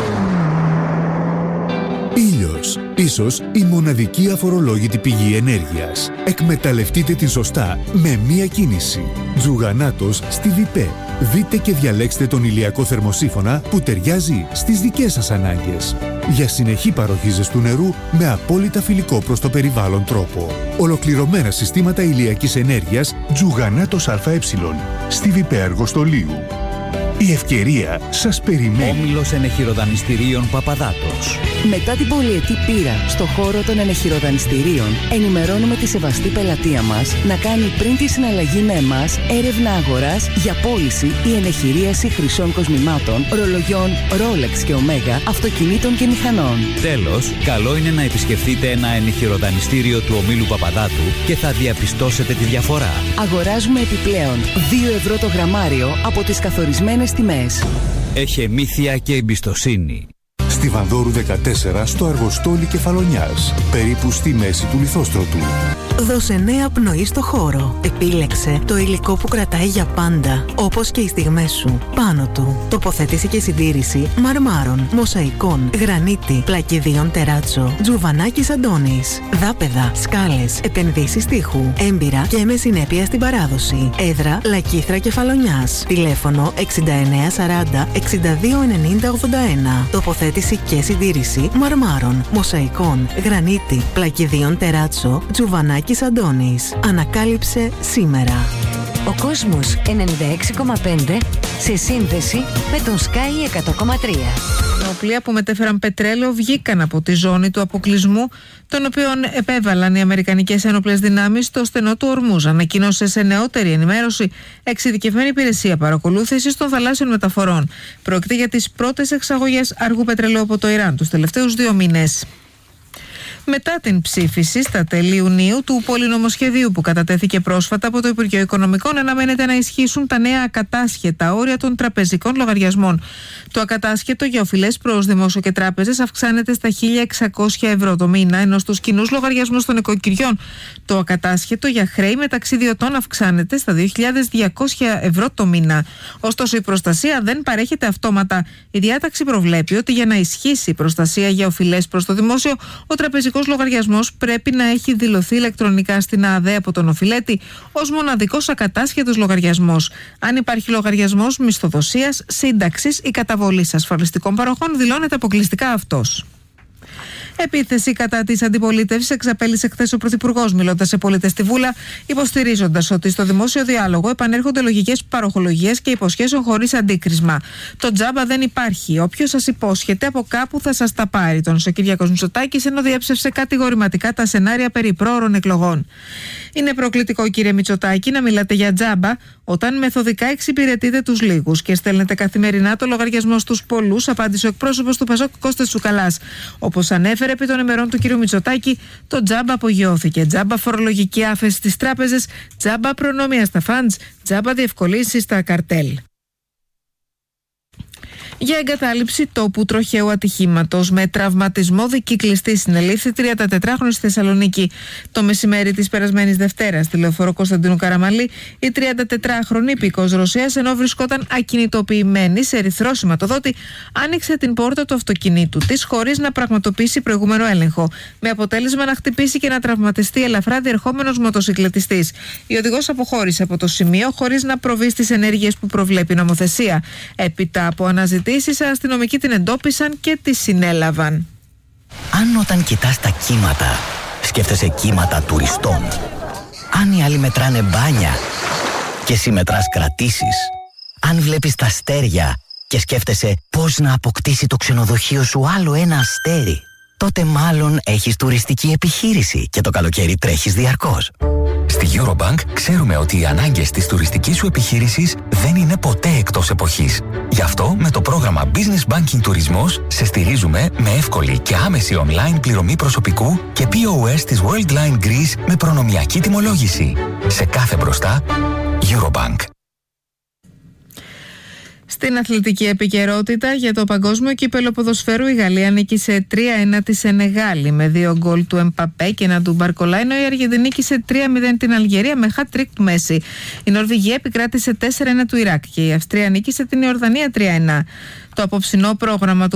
S9: Ήλιος. Ίσως η μοναδική αφορολόγητη πηγή ενέργειας. Εκμεταλλευτείτε την σωστά με μία κίνηση. Τζουγανάτος στη Βιπέ. Δείτε και διαλέξτε τον ηλιακό θερμοσύφωνα που ταιριάζει στις δικές σας ανάγκες. Για συνεχή παροχή ζεστού νερού με απόλυτα φιλικό προς το περιβάλλον τρόπο. Ολοκληρωμένα συστήματα ηλιακής ενέργειας Τζουγανάτος ΑΕ στη Βιπέ Αργοστολίου. Η ευκαιρία σας περιμένει.
S10: Όμιλος Ενεχειροδανιστηρίων Παπαδάτος.
S12: Μετά την πολυετή πείρα στο χώρο των ενεχειροδανιστηρίων, ενημερώνουμε τη σεβαστή πελατεία μας να κάνει πριν τη συναλλαγή με εμάς έρευνα αγοράς για πώληση ή ενεχειρίαση χρυσών κοσμημάτων, ρολογιών Rolex και Omega, αυτοκινήτων και μηχανών.
S10: Τέλος, καλό είναι να επισκεφτείτε ένα ενεχειροδανιστήριο του ομίλου Παπαδάτου και θα διαπιστώσετε τη διαφορά.
S12: Αγοράζουμε επιπλέον 2 ευρώ το γραμμάριο από τις καθορισμένες τιμές.
S10: Έχει μύθια και εμπιστοσύνη.
S9: Στη Βανδόρου 14 στο Αργοστόλι Κεφαλονιάς, περίπου στη μέση του Λιθόστρωτου.
S13: Δώσε νέα πνοή στο χώρο. Επίλεξε το υλικό που κρατάει για πάντα, όπως και οι στιγμές σου. Πάνω του, τοποθέτηση και συντήρηση μαρμάρων, μοσαϊκών, γρανίτη, πλακιδίων τεράτσο, τζουβανάκης Αντώνης, δάπεδα, σκάλες, επενδύσεις τείχου, έμπειρα και με συνέπεια στην παράδοση. Έδρα Λακίθρα Κεφαλονιάς. Τηλέφωνο 6940 6290 81. Τοποθέτηση και συντήρηση μαρμάρων, μοσαϊκών, γρανίτη, πλακιδίων τεράτσο, τζουβανάκης Αντώνης. Ανακάλυψε σήμερα.
S8: Ο κόσμος 96,5 σε σύνδεση με τον Sky 100,3.
S18: Πλοία που μετέφεραν πετρέλαιο βγήκαν από τη ζώνη του αποκλεισμού, τον οποίον επέβαλαν οι αμερικανικές ένοπλες δυνάμεις στο στενό του Ορμούζ, ανακοίνωσε σε νεότερη ενημέρωση εξειδικευμένη υπηρεσία παρακολούθησης των θαλάσσιων μεταφορών. Πρόκειται για τις πρώτες εξαγωγές αργού πετρελαίου από το Ιράν τους τελευταίους 2 μήνες. Μετά την ψήφιση στα τέλη Ιουνίου του πολυνομοσχεδίου που κατατέθηκε πρόσφατα από το Υπουργείο Οικονομικών, αναμένεται να ισχύσουν τα νέα ακατάσχετα όρια των τραπεζικών λογαριασμών. Το ακατάσχετο για οφειλές προς δημόσιο και τράπεζες αυξάνεται στα 1.600 ευρώ το μήνα, ενώ στους κοινούς λογαριασμούς των οικοκυριών το ακατάσχετο για χρέη μεταξύ ιδιωτών αυξάνεται στα 2.200 ευρώ το μήνα. Ωστόσο, η προστασία δεν παρέχεται αυτόματα. Η διάταξη προβλέπει ότι για να ισχύσει η προστασία για οφειλές προς το δημόσιο, ο τραπεζικός λογαριασμός πρέπει να έχει δηλωθεί ηλεκτρονικά στην ΑΔΕ από τον οφειλέτη ως μοναδικός ακατάσχετος λογαριασμός. Αν υπάρχει λογαριασμός μισθοδοσίας, σύνταξης ή καταβολής ασφαλιστικών παροχών, δηλώνεται αποκλειστικά αυτός. Επίθεση κατά της αντιπολίτευσης εξαπέλυσε χθες ο Πρωθυπουργός, μιλώντας σε πολίτες στη Βούλα, υποστηρίζοντας ότι στο δημόσιο διάλογο επανέρχονται λογικές παροχολογίες και υποσχέσεων χωρίς αντίκρισμα. Το τζάμπα δεν υπάρχει. Όποιος σας υπόσχεται από κάπου θα σας τα πάρει, τόνισε ο Κυριάκος Μητσοτάκης, ενώ διέψευσε κατηγορηματικά τα σενάρια περί πρόωρων εκλογών. Είναι προκλητικό, κύριε Μητσοτάκη, να μιλάτε για τζάμπα όταν μεθοδικά εξυπηρετείτε τους λίγους και στέλνετε καθημερινά το λογαριασμό στους πολλούς, απάντησε ο εκπρόσωπος του Πασόκ Κώστας Τσουκαλάς. Όπως ανέφερε επί των ημερών του κ. Μητσοτάκη, το τζάμπα απογειώθηκε. Τζάμπα φορολογική άφεση στις τράπεζες, τζάμπα προνόμια στα φαντς, τζάμπα διευκολύνσεις στα καρτέλ. Για εγκατάλειψη τόπου τροχαίου ατυχήματος με τραυματισμό δικυκλιστή συνελήφθη 34χρονη στη Θεσσαλονίκη. Το μεσημέρι της περασμένης Δευτέρας, στη λεωφόρο Κωνσταντίνου Καραμαλή, η 34χρονη υπηκός Ρωσίας, ενώ βρισκόταν ακινητοποιημένη σε ερυθρό σηματοδότη, άνοιξε την πόρτα του αυτοκινήτου της χωρίς να πραγματοποιήσει προηγούμενο έλεγχο, με αποτέλεσμα να χτυπήσει και να τραυματιστεί ελαφρά διερχόμενος μοτοσυκλετιστής. Η οδηγός αποχώρησε από το σημείο χωρίς να προβεί στις ενέργειες που προβλέπει η νομοθεσία. Έπειτα από αναζητήσεις, αστυνομικοί την εντόπισαν και τη συνέλαβαν.
S1: Αν όταν κοιτάς τα κύματα, σκέφτεσαι κύματα τουριστών. Αν οι άλλοι μετράνε μπάνια και εσύ μετράς κρατήσεις. Αν βλέπεις τα αστέρια και σκέφτεσαι πώς να αποκτήσει το ξενοδοχείο σου άλλο ένα αστέρι, τότε μάλλον έχεις τουριστική επιχείρηση και το καλοκαίρι τρέχεις διαρκώς.
S14: Στη Eurobank ξέρουμε ότι οι ανάγκες της τουριστικής σου επιχείρησης δεν είναι ποτέ εκτός εποχής. Γι' αυτό με το πρόγραμμα Business Banking Τουρισμός σε στηρίζουμε με εύκολη και άμεση online πληρωμή προσωπικού και POS της Worldline Greece με προνομιακή τιμολόγηση. Σε κάθε μπροστά, Eurobank.
S18: Στην αθλητική επικαιρότητα, για το παγκόσμιο κύπελο ποδοσφαίρου, η Γαλλία νίκησε 3-1 τη Σενεγάλη με 2 γκολ του Εμπαπέ και ένα του Μπαρκολά, ενώ η Αργεντινή νίκησε 3-0 την Αλγερία με hat-trick του Μέση. Η Νορβηγία επικράτησε 4-1 του Ιράκ και η Αυστρία νίκησε την Ιορδανία 3-1. Το απόψινό πρόγραμμα του